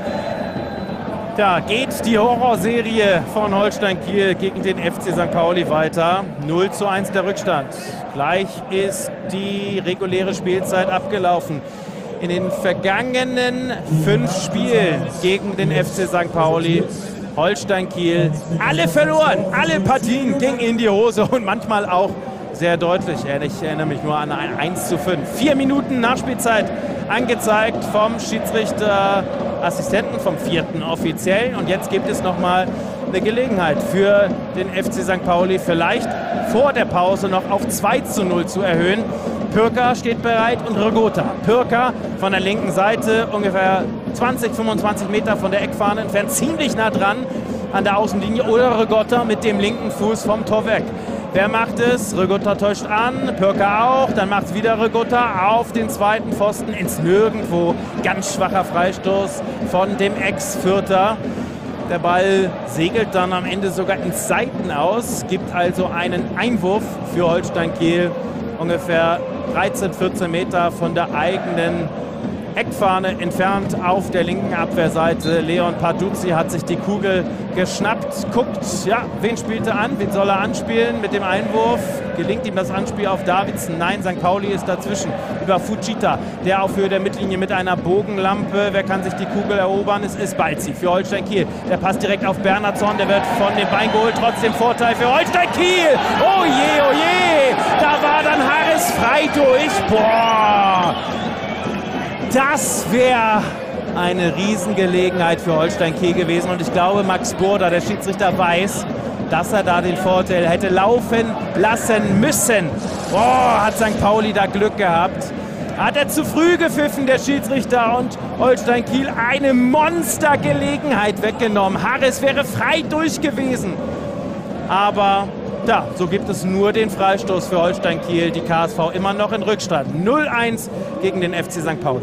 Da geht die Horrorserie von Holstein Kiel gegen den F C Sankt Pauli weiter. null zu eins der Rückstand. Gleich ist die reguläre Spielzeit abgelaufen. In den vergangenen fünf Spielen gegen den F C Sankt Pauli, Holstein Kiel, alle verloren. Alle Partien gingen in die Hose und manchmal auch sehr deutlich. Ich erinnere mich nur an ein eins zu fünf. Vier Minuten Nachspielzeit angezeigt vom Schiedsrichterassistenten, vom vierten Offiziellen. Und jetzt gibt es nochmal eine Gelegenheit für den F C Sankt Pauli, vielleicht vor der Pause noch auf zwei zu null zu erhöhen. Pürker steht bereit und Regota. Pürker von der linken Seite, ungefähr zwanzig, fünfundzwanzig Meter von der Eckfahne entfernt, ziemlich nah dran an der Außenlinie. Oder Regota mit dem linken Fuß vom Tor weg. Wer macht es? Regota täuscht an, Pürker auch, dann macht es wieder Regota auf den zweiten Pfosten ins Nirgendwo. Ganz schwacher Freistoß von dem Ex-Vierter. Der Ball segelt dann am Ende sogar ins Seiten aus, gibt also einen Einwurf für Holstein Kiel, ungefähr dreizehn, vierzehn Meter von der eigenen Eckfahne entfernt auf der linken Abwehrseite. Leon Parduzzi hat sich die Kugel geschnappt, guckt, ja, wen spielt er an, wen soll er anspielen mit dem Einwurf? Gelingt ihm das Anspiel auf Davidson? Nein, Sankt Pauli ist dazwischen über Fujita, der auf Höhe der Mittellinie mit einer Bogenlampe. Wer kann sich die Kugel erobern? Es ist Balzi für Holstein Kiel. Der passt direkt auf Bernhardsson, der wird von dem Bein geholt. Trotzdem Vorteil für Holstein Kiel. Oh je, oh je, da war dann Harris frei durch. Boah! Das wäre eine Riesengelegenheit für Holstein Kiel gewesen. Und ich glaube, Max Burda, der Schiedsrichter, weiß, dass er da den Vorteil hätte laufen lassen müssen. Boah, hat Sankt Pauli da Glück gehabt. Hat er zu früh gepfiffen, der Schiedsrichter, und Holstein Kiel eine Monstergelegenheit weggenommen. Harris wäre frei durch gewesen. Aber ja, so gibt es nur den Freistoß für Holstein Kiel. Die K S V immer noch in Rückstand. null eins gegen den F C Sankt Pauli.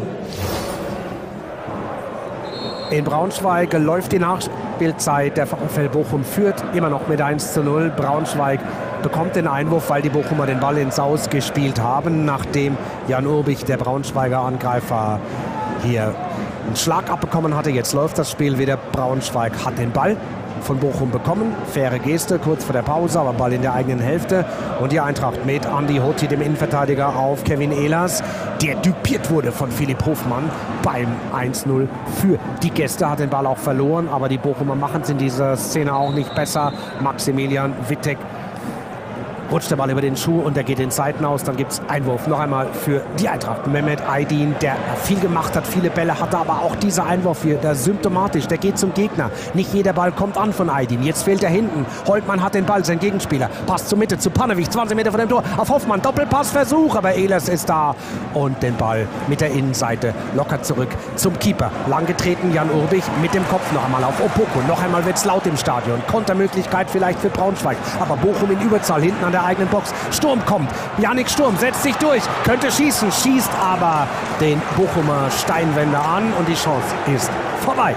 In Braunschweig läuft die Nachspielzeit. Der VfL Bochum führt immer noch mit eins zu null. Braunschweig bekommt den Einwurf, weil die Bochumer den Ball ins Aus gespielt haben, nachdem Jan Urbich, der Braunschweiger Angreifer, hier einen Schlag abbekommen hatte. Jetzt läuft das Spiel wieder. Braunschweig hat den Ball von Bochum bekommen. Faire Geste, kurz vor der Pause, aber Ball in der eigenen Hälfte. Und die Eintracht mit Andi Hotti, dem Innenverteidiger, auf Kevin Ehlers, der düpiert wurde von Philipp Hofmann beim eins null für die Gäste. Hat den Ball auch verloren, aber die Bochumer machen es in dieser Szene auch nicht besser. Maximilian Wittek rutscht der Ball über den Schuh und der geht in Seiten aus. Dann gibt es Einwurf noch einmal für die Eintracht. Mehmet Aydin, der viel gemacht hat, viele Bälle hatte, aber auch dieser Einwurf hier, der ist symptomatisch, der geht zum Gegner. Nicht jeder Ball kommt an von Aydin. Jetzt fehlt er hinten. Holtmann hat den Ball, sein Gegenspieler. Passt zur Mitte, zu Panewich, zwanzig Meter von dem Tor. Auf Hoffmann, Doppelpassversuch, aber Ehlers ist da. Und den Ball mit der Innenseite locker zurück zum Keeper. Lang getreten, Jan Urbich mit dem Kopf noch einmal auf Opoko. Noch einmal wird es laut im Stadion. Kontermöglichkeit vielleicht für Braunschweig. Aber Bochum in Überzahl hinten an der eigenen Box. Sturm kommt. Yannick Sturm setzt sich durch. Könnte schießen. Schießt aber den Bochumer Steinwender an. Und die Chance ist vorbei.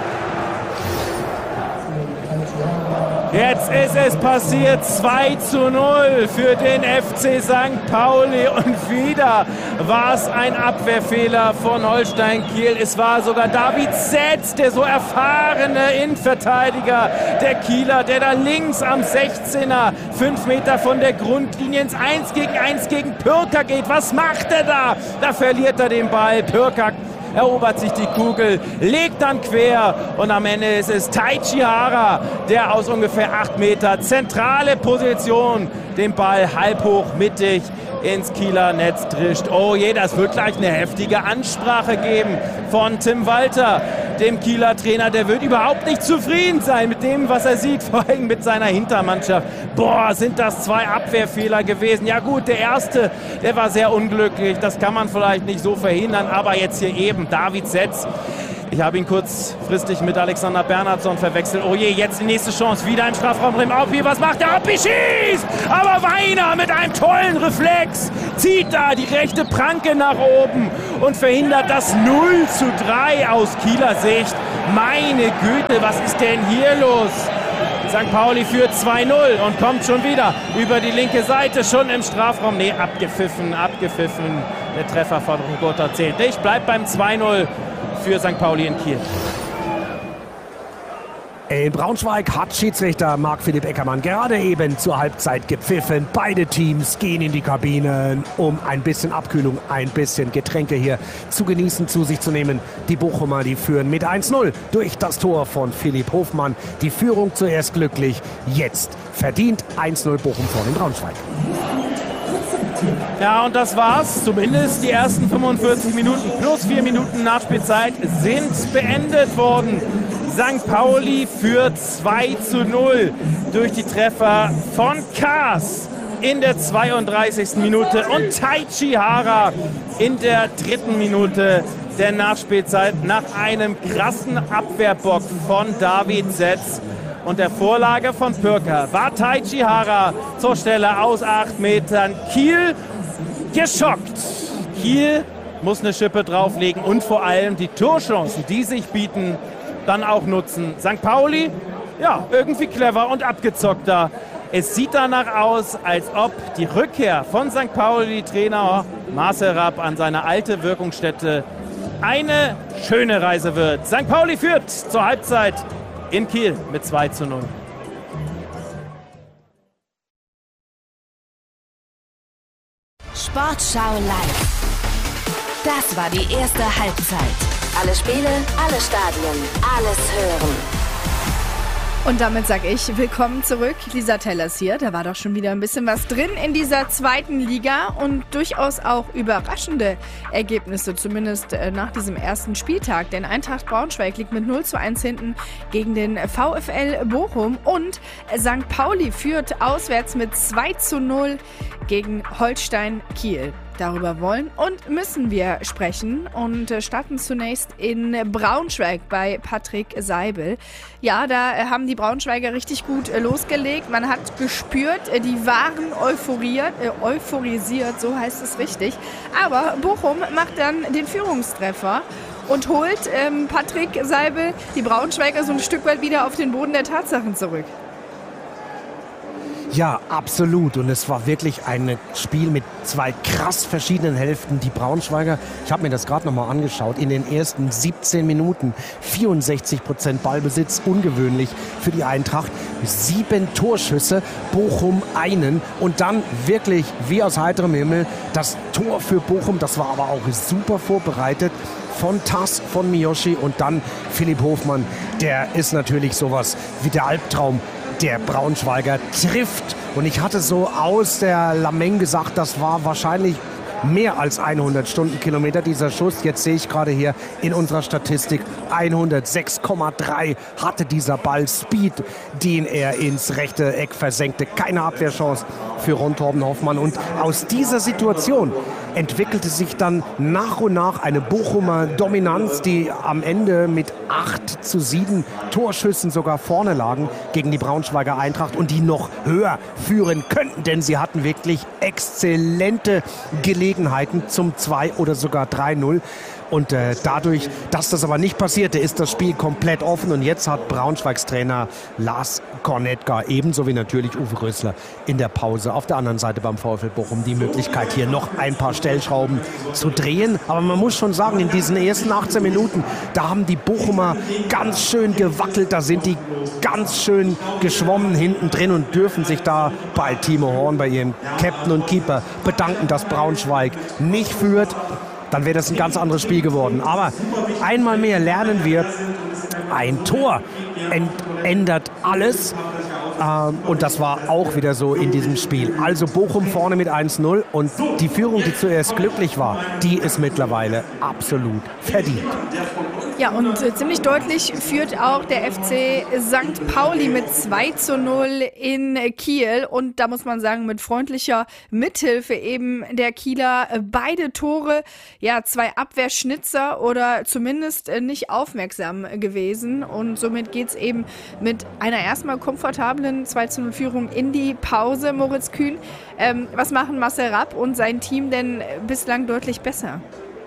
Jetzt ist es passiert, zwei zu null für den F C Sankt Pauli und wieder war es ein Abwehrfehler von Holstein Kiel. Es war sogar David Setz, der so erfahrene Innenverteidiger der Kieler, der da links am sechzehner, fünf Meter von der Grundlinie ins eins gegen eins gegen Pürker geht. Was macht er da? Da verliert er den Ball. Pürker erobert sich die Kugel, legt dann quer und am Ende ist es Taichi Hara, der aus ungefähr acht Meter zentrale Position den Ball halb hoch mittig ins Kieler Netz drischt. Oh je, das wird gleich eine heftige Ansprache geben von Tim Walter, dem Kieler Trainer. Der wird überhaupt nicht zufrieden sein mit dem, was er sieht, vor allem mit seiner Hintermannschaft. Boah, sind das zwei Abwehrfehler gewesen. Ja gut, der erste, der war sehr unglücklich. Das kann man vielleicht nicht so verhindern, aber jetzt hier eben David Setz. Ich habe ihn kurzfristig mit Alexander Bernhardsson verwechselt. Oh je, jetzt die nächste Chance. Wieder im Strafraum drin. Oppi, was macht der? Oppi schießt! Aber Weiner mit einem tollen Reflex zieht da die rechte Pranke nach oben und verhindert das null zu drei aus Kieler Sicht. Meine Güte, was ist denn hier los? Sankt Pauli führt zwei null und kommt schon wieder über die linke Seite, schon im Strafraum. Nee, abgepfiffen, abgepfiffen. Der Treffer von Rugota zählt nicht. Bleibt beim zwei null für Sankt Pauli in Kiel. In Braunschweig hat Schiedsrichter Marc-Philipp Eckermann gerade eben zur Halbzeit gepfiffen. Beide Teams gehen in die Kabinen, um ein bisschen Abkühlung, ein bisschen Getränke hier zu genießen, zu sich zu nehmen. Die Bochumer, die führen mit eins null durch das Tor von Philipp Hofmann. Die Führung zuerst glücklich, jetzt verdient eins null Bochum vor dem Braunschweig. Ja, und das war's. Zumindest die ersten fünfundvierzig Minuten plus vier Minuten Nachspielzeit sind beendet worden. Sankt Pauli führt zwei zu null durch die Treffer von Kaas in der zweiunddreißigsten Minute und Taichi Hara in der dritten Minute der Nachspielzeit nach einem krassen Abwehrbock von David Setz. Und der Vorlage von Pürker war Taichi Hara zur Stelle aus acht Metern. Kiel geschockt. Kiel muss eine Schippe drauflegen und vor allem die Torchancen, die sich bieten, dann auch nutzen. Sankt Pauli, ja, irgendwie clever und abgezockter. Es sieht danach aus, als ob die Rückkehr von Sankt Pauli-Trainer Marcel Rapp an seine alte Wirkungsstätte eine schöne Reise wird. Sankt Pauli führt zur Halbzeit in Kiel mit zwei zu null. Sportschau live. Das war die erste Halbzeit. Alle Spiele, alle Stadien, alles hören. Und damit sage ich willkommen zurück. Lisa Tellers hier. Da war doch schon wieder ein bisschen was drin in dieser zweiten Liga und durchaus auch überraschende Ergebnisse, zumindest nach diesem ersten Spieltag. Denn Eintracht Braunschweig liegt mit null zu eins hinten gegen den VfL Bochum und Sankt Pauli führt auswärts mit zwei zu null gegen Holstein Kiel. Darüber wollen und müssen wir sprechen und starten zunächst in Braunschweig bei Patrick Seibel. Ja, da haben die Braunschweiger richtig gut losgelegt. Man hat gespürt, die waren euphoriert, äh, euphorisiert, so heißt es richtig. Aber Bochum macht dann den Führungstreffer und holt ähm, Patrick Seibel, die Braunschweiger, so ein Stück weit wieder auf den Boden der Tatsachen zurück. Ja, absolut. Und es war wirklich ein Spiel mit zwei krass verschiedenen Hälften. Die Braunschweiger, ich habe mir das gerade nochmal angeschaut, in den ersten siebzehn Minuten vierundsechzig Prozent Ballbesitz, ungewöhnlich für die Eintracht. Sieben Torschüsse, Bochum einen. Und dann wirklich wie aus heiterem Himmel das Tor für Bochum. Das war aber auch super vorbereitet von Tass, von Miyoshi und dann Philipp Hofmann. Der ist natürlich sowas wie der Albtraum der Braunschweiger, trifft. Und ich hatte so aus der Lameng gesagt, das war wahrscheinlich mehr als hundert Stundenkilometer dieser Schuss. Jetzt sehe ich gerade hier in unserer Statistik hundertsechs Komma drei hatte dieser Ball Speed, den er ins rechte Eck versenkte. Keine Abwehrchance für Ron Torben Hoffmann. Und aus dieser Situation entwickelte sich dann nach und nach eine Bochumer Dominanz, die am Ende mit acht zu sieben Torschüssen sogar vorne lagen gegen die Braunschweiger Eintracht und die noch höher führen könnten, denn sie hatten wirklich exzellente Gelegenheiten zum zwei oder sogar drei null. Und äh, dadurch, dass das aber nicht passierte, ist das Spiel komplett offen. Und jetzt hat Braunschweigs Trainer Lars Kornetka ebenso wie natürlich Uwe Rösler in der Pause auf der anderen Seite beim VfL Bochum die Möglichkeit, hier noch ein paar Stellschrauben zu drehen. Aber man muss schon sagen, in diesen ersten achtzehn Minuten, da haben die Bochumer ganz schön gewackelt. Da sind die ganz schön geschwommen hinten drin und dürfen sich da bei Timo Horn, bei ihrem Captain und Keeper bedanken, dass Braunschweig nicht führt. Dann wäre das ein ganz anderes Spiel geworden. Aber einmal mehr lernen wir, ein Tor ändert alles. Ähm, und das war auch wieder so in diesem Spiel. Also Bochum vorne mit eins null und die Führung, die zuerst glücklich war, die ist mittlerweile absolut verdient. Ja, und äh, ziemlich deutlich führt auch der F C Sankt Pauli mit zwei zu null in Kiel. Und da muss man sagen, mit freundlicher Mithilfe eben der Kieler äh, beide Tore, ja, zwei Abwehrschnitzer oder zumindest äh, nicht aufmerksam gewesen. Und somit geht's eben mit einer erstmal komfortablen zwei zu null Führung in die Pause. Moritz Kühn, ähm, was machen Marcel Rapp und sein Team denn bislang deutlich besser?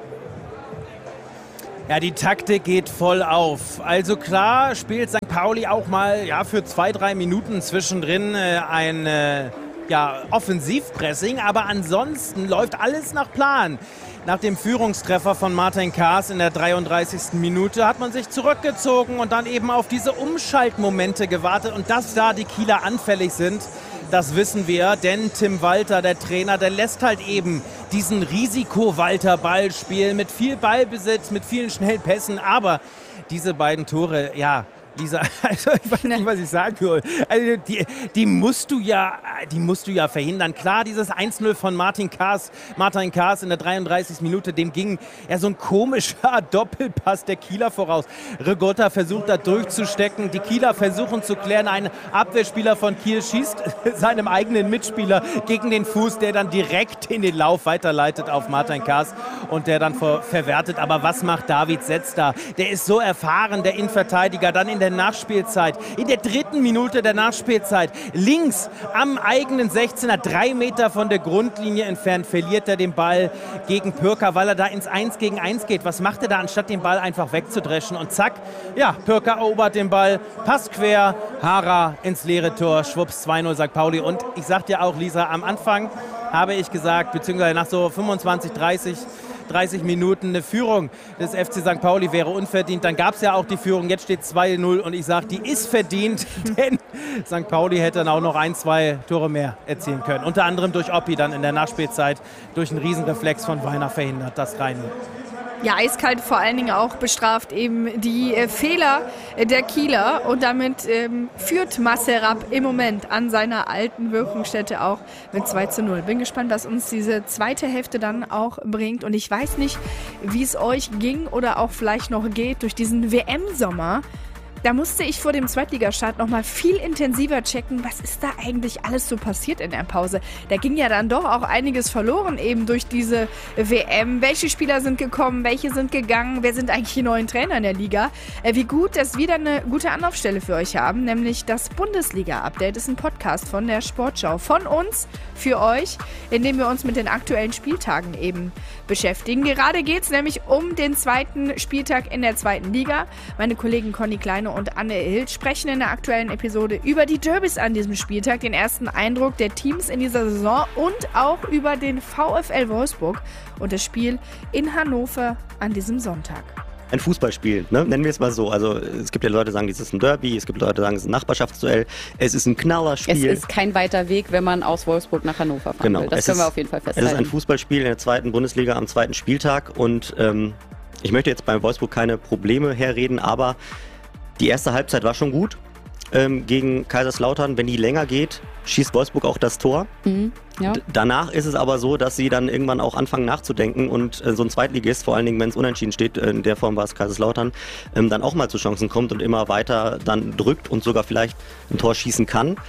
Ja, die Taktik geht voll auf. Also klar spielt Sankt Pauli auch mal ja, für zwei, drei Minuten zwischendrin äh, ein äh, ja, Offensivpressing, aber ansonsten läuft alles nach Plan. Nach dem Führungstreffer von Martin Kaas in der dreiunddreißigsten Minute hat man sich zurückgezogen und dann eben auf diese Umschaltmomente gewartet. Und dass da die Kieler anfällig sind, das wissen wir, denn Tim Walter, der Trainer, der lässt halt eben diesen Risiko-Walter-Ball spielen mit viel Ballbesitz, mit vielen schnellen Pässen. Aber diese beiden Tore, ja, Lisa, also ich weiß nicht, was ich sagen soll. Also die, die musst du ja, die musst du ja verhindern. Klar, dieses eins null von Martin Kaas, Martin Kaas in der dreiunddreißigsten Minute, dem ging ja so ein komischer Doppelpass der Kieler voraus. Rigotta versucht da durchzustecken, die Kieler versuchen zu klären. Ein Abwehrspieler von Kiel schießt seinem eigenen Mitspieler gegen den Fuß, der dann direkt in den Lauf weiterleitet auf Martin Kaas und der dann ver- verwertet. Aber was macht David Setz da? Der ist so erfahren, der Innenverteidiger, dann in der Nachspielzeit, in der dritten Minute der Nachspielzeit, links am eigenen sechzehner, drei Meter von der Grundlinie entfernt, verliert er den Ball gegen Pürker, weil er da ins eins gegen eins geht. Was macht er da, anstatt den Ball einfach wegzudreschen? Und zack, ja, Pürker erobert den Ball, passt quer, Hara ins leere Tor, schwupps, zwei null Sankt Pauli. Und ich sag dir auch, Lisa, am Anfang habe ich gesagt, beziehungsweise nach so fünfundzwanzig, dreißig dreißig Minuten eine Führung des F C Sankt Pauli wäre unverdient. Dann gab es ja auch die Führung, jetzt steht zwei null und ich sage, die ist verdient, denn Sankt Pauli hätte dann auch noch ein, zwei Tore mehr erzielen können. Unter anderem durch Oppi dann in der Nachspielzeit, durch einen Riesenreflex von Weiner verhindert, das drei null. Ja, eiskalt vor allen Dingen auch bestraft eben die äh, Fehler der Kieler und damit ähm, führt Marcel Rapp im Moment an seiner alten Wirkungsstätte auch mit zwei zu null. Bin gespannt, was uns diese zweite Hälfte dann auch bringt und ich weiß nicht, wie es euch ging oder auch vielleicht noch geht durch diesen W M-Sommer. Da musste ich vor dem Zweitligastart noch mal viel intensiver checken, was ist da eigentlich alles so passiert in der Pause. Da ging ja dann doch auch einiges verloren eben durch diese W M. Welche Spieler sind gekommen, welche sind gegangen, wer sind eigentlich die neuen Trainer in der Liga? Äh, wie gut, dass wir da eine gute Anlaufstelle für euch haben, nämlich das Bundesliga-Update. Das ist ein Podcast von der Sportschau, von uns für euch, in dem wir uns mit den aktuellen Spieltagen eben beschäftigen. Gerade geht es nämlich um den zweiten Spieltag in der zweiten Liga. Meine Kollegen Conny Kleine und Anne Hild sprechen in der aktuellen Episode über die Derbys an diesem Spieltag, den ersten Eindruck der Teams in dieser Saison und auch über den VfL Wolfsburg und das Spiel in Hannover an diesem Sonntag. Ein Fußballspiel, ne? Nennen wir es mal so. Also es gibt ja Leute, die sagen, es ist ein Derby, es gibt Leute, die sagen, es ist ein Nachbarschaftsduell, es ist ein Knallerspiel. Es ist kein weiter Weg, wenn man aus Wolfsburg nach Hannover fahren genau. will. Das es können ist, wir auf jeden Fall festhalten. Es ist ein Fußballspiel in der zweiten Bundesliga am zweiten Spieltag und ähm, ich möchte jetzt bei Wolfsburg keine Probleme herreden, aber die erste Halbzeit war schon gut ähm, gegen Kaiserslautern. Wenn die länger geht, schießt Wolfsburg auch das Tor. Mhm, ja. D- danach ist es aber so, dass sie dann irgendwann auch anfangen nachzudenken und äh, so ein Zweitligist, vor allen Dingen wenn es unentschieden steht, äh, in der Form war es Kaiserslautern, ähm, dann auch mal zu Chancen kommt und immer weiter dann drückt und sogar vielleicht ein Tor schießen kann.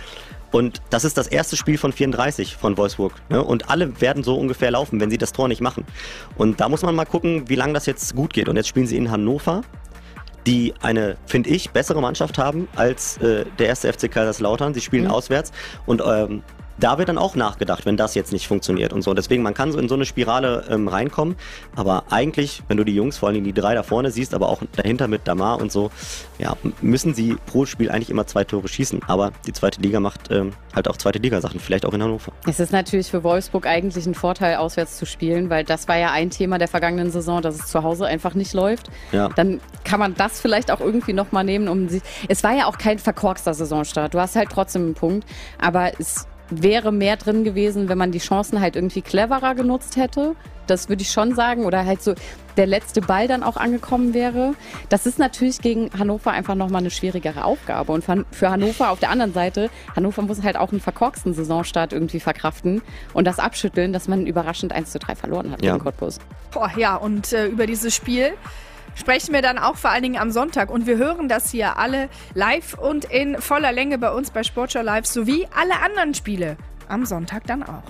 Und das ist das erste Spiel von vierunddreißig von Wolfsburg. Ne? Und alle werden so ungefähr laufen, wenn sie das Tor nicht machen. Und da muss man mal gucken, wie lange das jetzt gut geht. Und jetzt spielen sie in Hannover, die eine, finde ich, bessere Mannschaft haben als äh, der erste F C Kaiserslautern. Sie spielen mhm. auswärts und ähm, da wird dann auch nachgedacht, wenn das jetzt nicht funktioniert und so. Deswegen, man kann so in so eine Spirale ähm, reinkommen. Aber eigentlich, wenn du die Jungs, vor allem die drei da vorne siehst, aber auch dahinter mit Damar und so, ja, müssen sie pro Spiel eigentlich immer zwei Tore schießen. Aber die zweite Liga macht ähm, halt auch zweite Liga-Sachen, vielleicht auch in Hannover. Es ist natürlich für Wolfsburg eigentlich ein Vorteil, auswärts zu spielen, weil das war ja ein Thema der vergangenen Saison, dass es zu Hause einfach nicht läuft. Ja. Dann kann man das vielleicht auch irgendwie nochmal nehmen, um sie. Es war ja auch kein verkorkster Saisonstart. Du hast halt trotzdem einen Punkt, aber es wäre mehr drin gewesen, wenn man die Chancen halt irgendwie cleverer genutzt hätte. Das würde ich schon sagen. Oder halt so der letzte Ball dann auch angekommen wäre. Das ist natürlich gegen Hannover einfach nochmal eine schwierigere Aufgabe. Und für Hannover auf der anderen Seite, Hannover muss halt auch einen verkorksten Saisonstart irgendwie verkraften und das abschütteln, dass man überraschend eins zu drei verloren hat ja. gegen Cottbus. Boah, ja, und äh, über dieses Spiel sprechen wir dann auch vor allen Dingen am Sonntag. Und wir hören das hier alle live und in voller Länge bei uns bei Sportschau Live sowie alle anderen Spiele am Sonntag dann auch.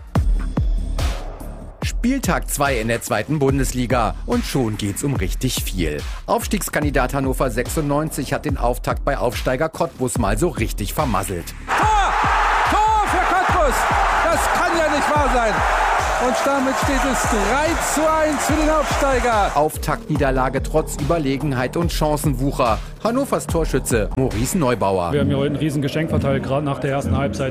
Spieltag zwei in der zweiten Bundesliga und schon geht's um richtig viel. Aufstiegskandidat Hannover sechsundneunzig hat den Auftakt bei Aufsteiger Cottbus mal so richtig vermasselt. Tor! Tor für Cottbus! Das kann ja nicht wahr sein! Und damit steht es drei zu eins für den Aufsteiger. Auftaktniederlage trotz Überlegenheit und Chancenwucher. Hannovers Torschütze Maurice Neubauer. Wir haben ja heute ein riesen Geschenk verteilt, gerade nach der ersten Halbzeit.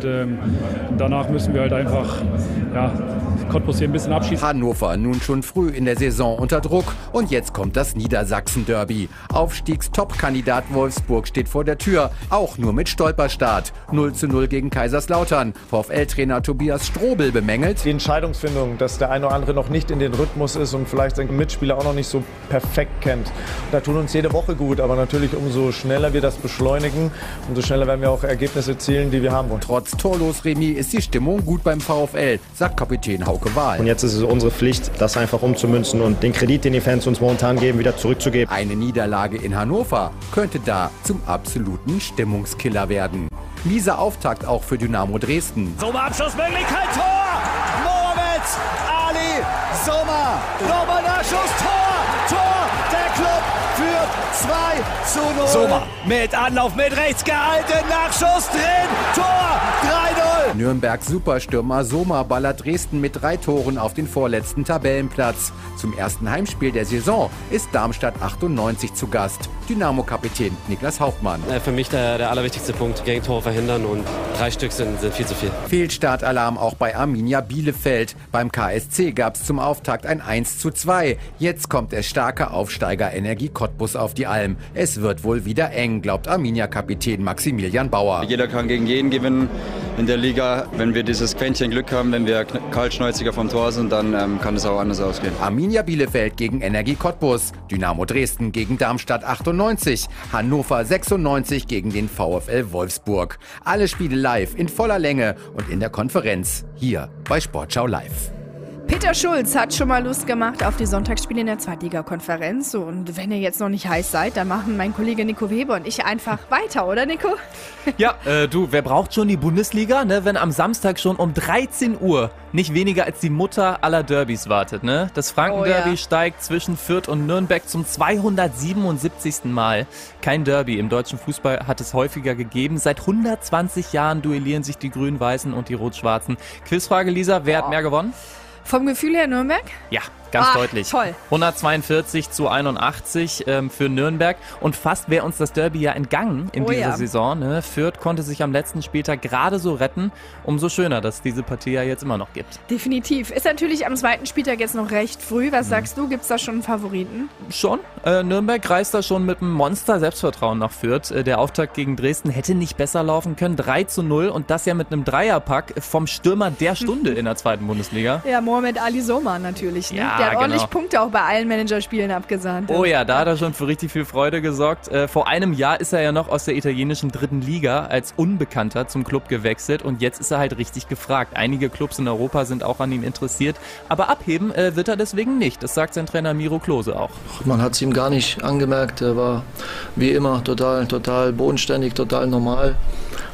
Danach müssen wir halt einfach ja, Cottbus hier ein bisschen abschießen. Hannover nun schon früh in der Saison unter Druck. Und jetzt kommt das Niedersachsen-Derby. Aufstiegstop-Kandidat Wolfsburg steht vor der Tür. Auch nur mit Stolperstart. null zu null gegen Kaiserslautern. VfL-Trainer Tobias Strobel bemängelt: Die Entscheidungsfindung, dass der eine oder andere noch nicht in den Rhythmus ist und vielleicht seinen Mitspieler auch noch nicht so perfekt kennt. Da tun uns jede Woche gut, aber natürlich umso schneller wir das beschleunigen, umso schneller werden wir auch Ergebnisse erzielen, die wir haben wollen. Trotz Torlos-Remis ist die Stimmung gut beim VfL, sagt Kapitän Hauke Wahl. Und jetzt ist es unsere Pflicht, das einfach umzumünzen und den Kredit, den die Fans uns momentan geben, wieder zurückzugeben. Eine Niederlage in Hannover könnte da zum absoluten Stimmungskiller werden. Mieser Auftakt auch für Dynamo Dresden. Sommer, Abschlussmöglichkeit, Tor! Mohamed Ali Sommer, nochmal Nachschuss, Tor, Tor, der Club führt zwei zu null. Sommer mit Anlauf, mit rechts gehalten, Nachschuss drin, Tor, drei null. Nürnbergs Superstürmer Sommer ballert Dresden mit drei Toren auf den vorletzten Tabellenplatz. Zum ersten Heimspiel der Saison ist Darmstadt achtundneunzig zu Gast. Dynamo-Kapitän Niklas Hauptmann. Für mich der, der allerwichtigste Punkt, Gegentore verhindern, und drei Stück sind, sind viel zu viel. Fehlstartalarm auch bei Arminia Bielefeld. Beim K S C gab es zum Auftakt ein eins zu zwei. Jetzt kommt der starke Aufsteiger Energie Cottbus auf die Alm. Es wird wohl wieder eng, glaubt Arminia-Kapitän Maximilian Bauer. Jeder kann gegen jeden gewinnen in der Liga. Wenn wir dieses Quäntchen Glück haben, wenn wir kaltschnäuziger vom Tor sind, dann ähm, kann es auch anders ausgehen. Arminia Bielefeld gegen Energie Cottbus. Dynamo Dresden gegen Darmstadt achtundneunzig. Hannover sechsundneunzig gegen den VfL Wolfsburg. Alle Spiele live in voller Länge und in der Konferenz hier bei Sportschau Live. Peter Schulz hat schon mal Lust gemacht auf die Sonntagsspiele in der Zweitliga-Konferenz. Und wenn ihr jetzt noch nicht heiß seid, dann machen mein Kollege Nico Weber und ich einfach weiter, oder Nico? Ja, äh, du, wer braucht schon die Bundesliga, ne, wenn am Samstag schon um dreizehn Uhr nicht weniger als die Mutter aller Derbys wartet, ne? Das Franken-Derby oh, ja. steigt zwischen Fürth und Nürnberg zum zweihundertsiebenundsiebzigsten Mal. Kein Derby im deutschen Fußball hat es häufiger gegeben. Seit hundertzwanzig Jahren duellieren sich die Grün-Weißen und die Rot-Schwarzen. Quizfrage, Lisa, wer oh. hat mehr gewonnen? Vom Gefühl her Nürnberg? Ja, ganz Ach, deutlich. Toll. hundertzweiundvierzig zu einundachtzig ähm, für Nürnberg. Und fast wäre uns das Derby ja entgangen in oh, dieser ja. Saison. Ne? Fürth konnte sich am letzten Spieltag gerade so retten. Umso schöner, dass es diese Partie ja jetzt immer noch gibt. Definitiv. Ist natürlich am zweiten Spieltag jetzt noch recht früh. Was mhm. sagst du? Gibt es da schon einen Favoriten? Schon. Äh, Nürnberg reist da schon mit einem Monster-Selbstvertrauen nach Fürth. Äh, der Auftakt gegen Dresden hätte nicht besser laufen können. drei zu null und das ja mit einem Dreierpack vom Stürmer der Stunde in der zweiten Bundesliga. Ja, Mohamed Ali Sommer natürlich. Ne? Ja, der hat genau. ordentlich Punkte auch bei allen Managerspielen abgesahnt. Oh ja, da hat er schon für richtig viel Freude gesorgt. Äh, vor einem Jahr ist er ja noch aus der italienischen dritten Liga als Unbekannter zum Club gewechselt und jetzt ist er halt richtig gefragt. Einige Clubs in Europa sind auch an ihm interessiert, aber abheben äh, wird er deswegen nicht. Das sagt sein Trainer Miro Klose auch. Man hat es ihm gar nicht angemerkt. Er war wie immer total, total bodenständig, total normal.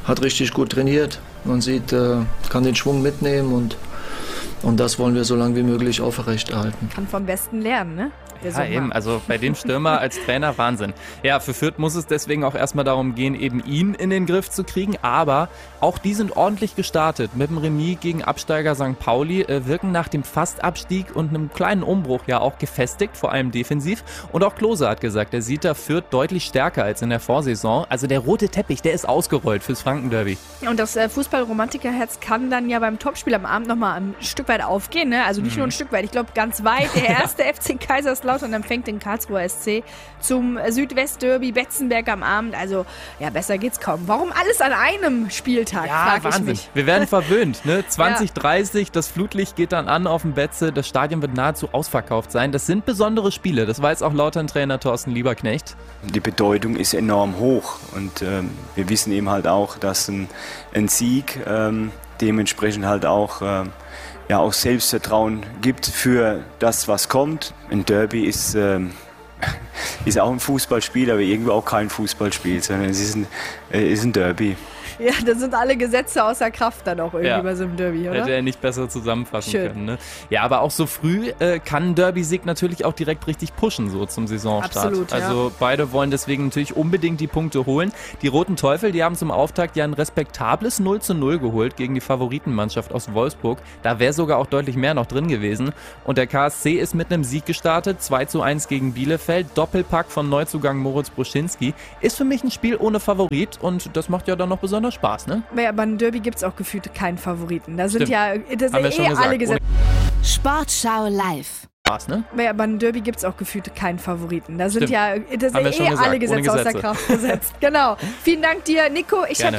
hat richtig gut trainiert. Man sieht, äh, kann den Schwung mitnehmen und, und das wollen wir so lange wie möglich aufrechterhalten. Kann vom Besten lernen, ne? Ja, eben, also bei dem Stürmer als Trainer Wahnsinn. Ja, für Fürth muss es deswegen auch erstmal darum gehen, eben ihn in den Griff zu kriegen, aber auch die sind ordentlich gestartet. Mit dem Remis gegen Absteiger Sankt Pauli äh, wirken nach dem Fastabstieg und einem kleinen Umbruch ja auch gefestigt, vor allem defensiv. Und auch Klose hat gesagt, er sieht da Fürth deutlich stärker als in der Vorsaison. Also der rote Teppich, der ist ausgerollt fürs Franken-Derby. Und das äh, Fußball-Romantiker-Herz kann dann ja beim Topspiel am Abend nochmal ein Stück weit aufgehen, ne? Also nicht mhm. nur ein Stück weit, ich glaube ganz weit. Der erste F C Kaiserslautern und empfängt den Karlsruher S C zum Südwest-Derby Betzenberg am Abend. Also, ja, besser geht's kaum. Warum alles an einem Spieltag, ja, frage Wahnsinn. ich mich. Wir werden verwöhnt, ne? zwanzig dreißig, das Flutlicht geht dann an auf dem Betze, das Stadion wird nahezu ausverkauft sein. Das sind besondere Spiele, das weiß auch Lautern-Trainer Thorsten Lieberknecht. Die Bedeutung ist enorm hoch und ähm, wir wissen eben halt auch, dass ein, ein Sieg ähm, dementsprechend halt auch ähm, ja auch Selbstvertrauen gibt für das, was kommt. Ein Derby ist, ähm, ist auch ein Fußballspiel, aber irgendwo auch kein Fußballspiel, sondern es ist ein, äh, ist ein Derby. Ja, da sind alle Gesetze außer Kraft dann auch irgendwie ja. bei so einem Derby, oder? Hätte er nicht besser zusammenfassen Schön. können. Ne? Ja, aber auch so früh äh, kann ein Derby-Sieg natürlich auch direkt richtig pushen, so zum Saisonstart. Absolut, also ja. beide wollen deswegen natürlich unbedingt die Punkte holen. Die Roten Teufel, die haben zum Auftakt ja ein respektables null zu null geholt gegen die Favoritenmannschaft aus Wolfsburg. Da wäre sogar auch deutlich mehr noch drin gewesen. Und der K S C ist mit einem Sieg gestartet, zwei zu eins gegen Bielefeld. Doppelpack von Neuzugang Moritz Bruschinski. Ist für mich ein Spiel ohne Favorit und das macht ja dann noch besonders Spaß, ne? Ja, bei einem Derby gibt es auch gefühlt keinen Favoriten. Da sind Stimmt. ja das sind eh alle Gesetze. Sportschau live. Spaß, ne? Ja, bei einem Derby gibt es auch gefühlt keinen Favoriten. Da sind Stimmt. ja das sind eh gesagt, alle Gesetze Gesetze. außer Kraft gesetzt. Genau. Vielen Dank dir, Nico. Ich habe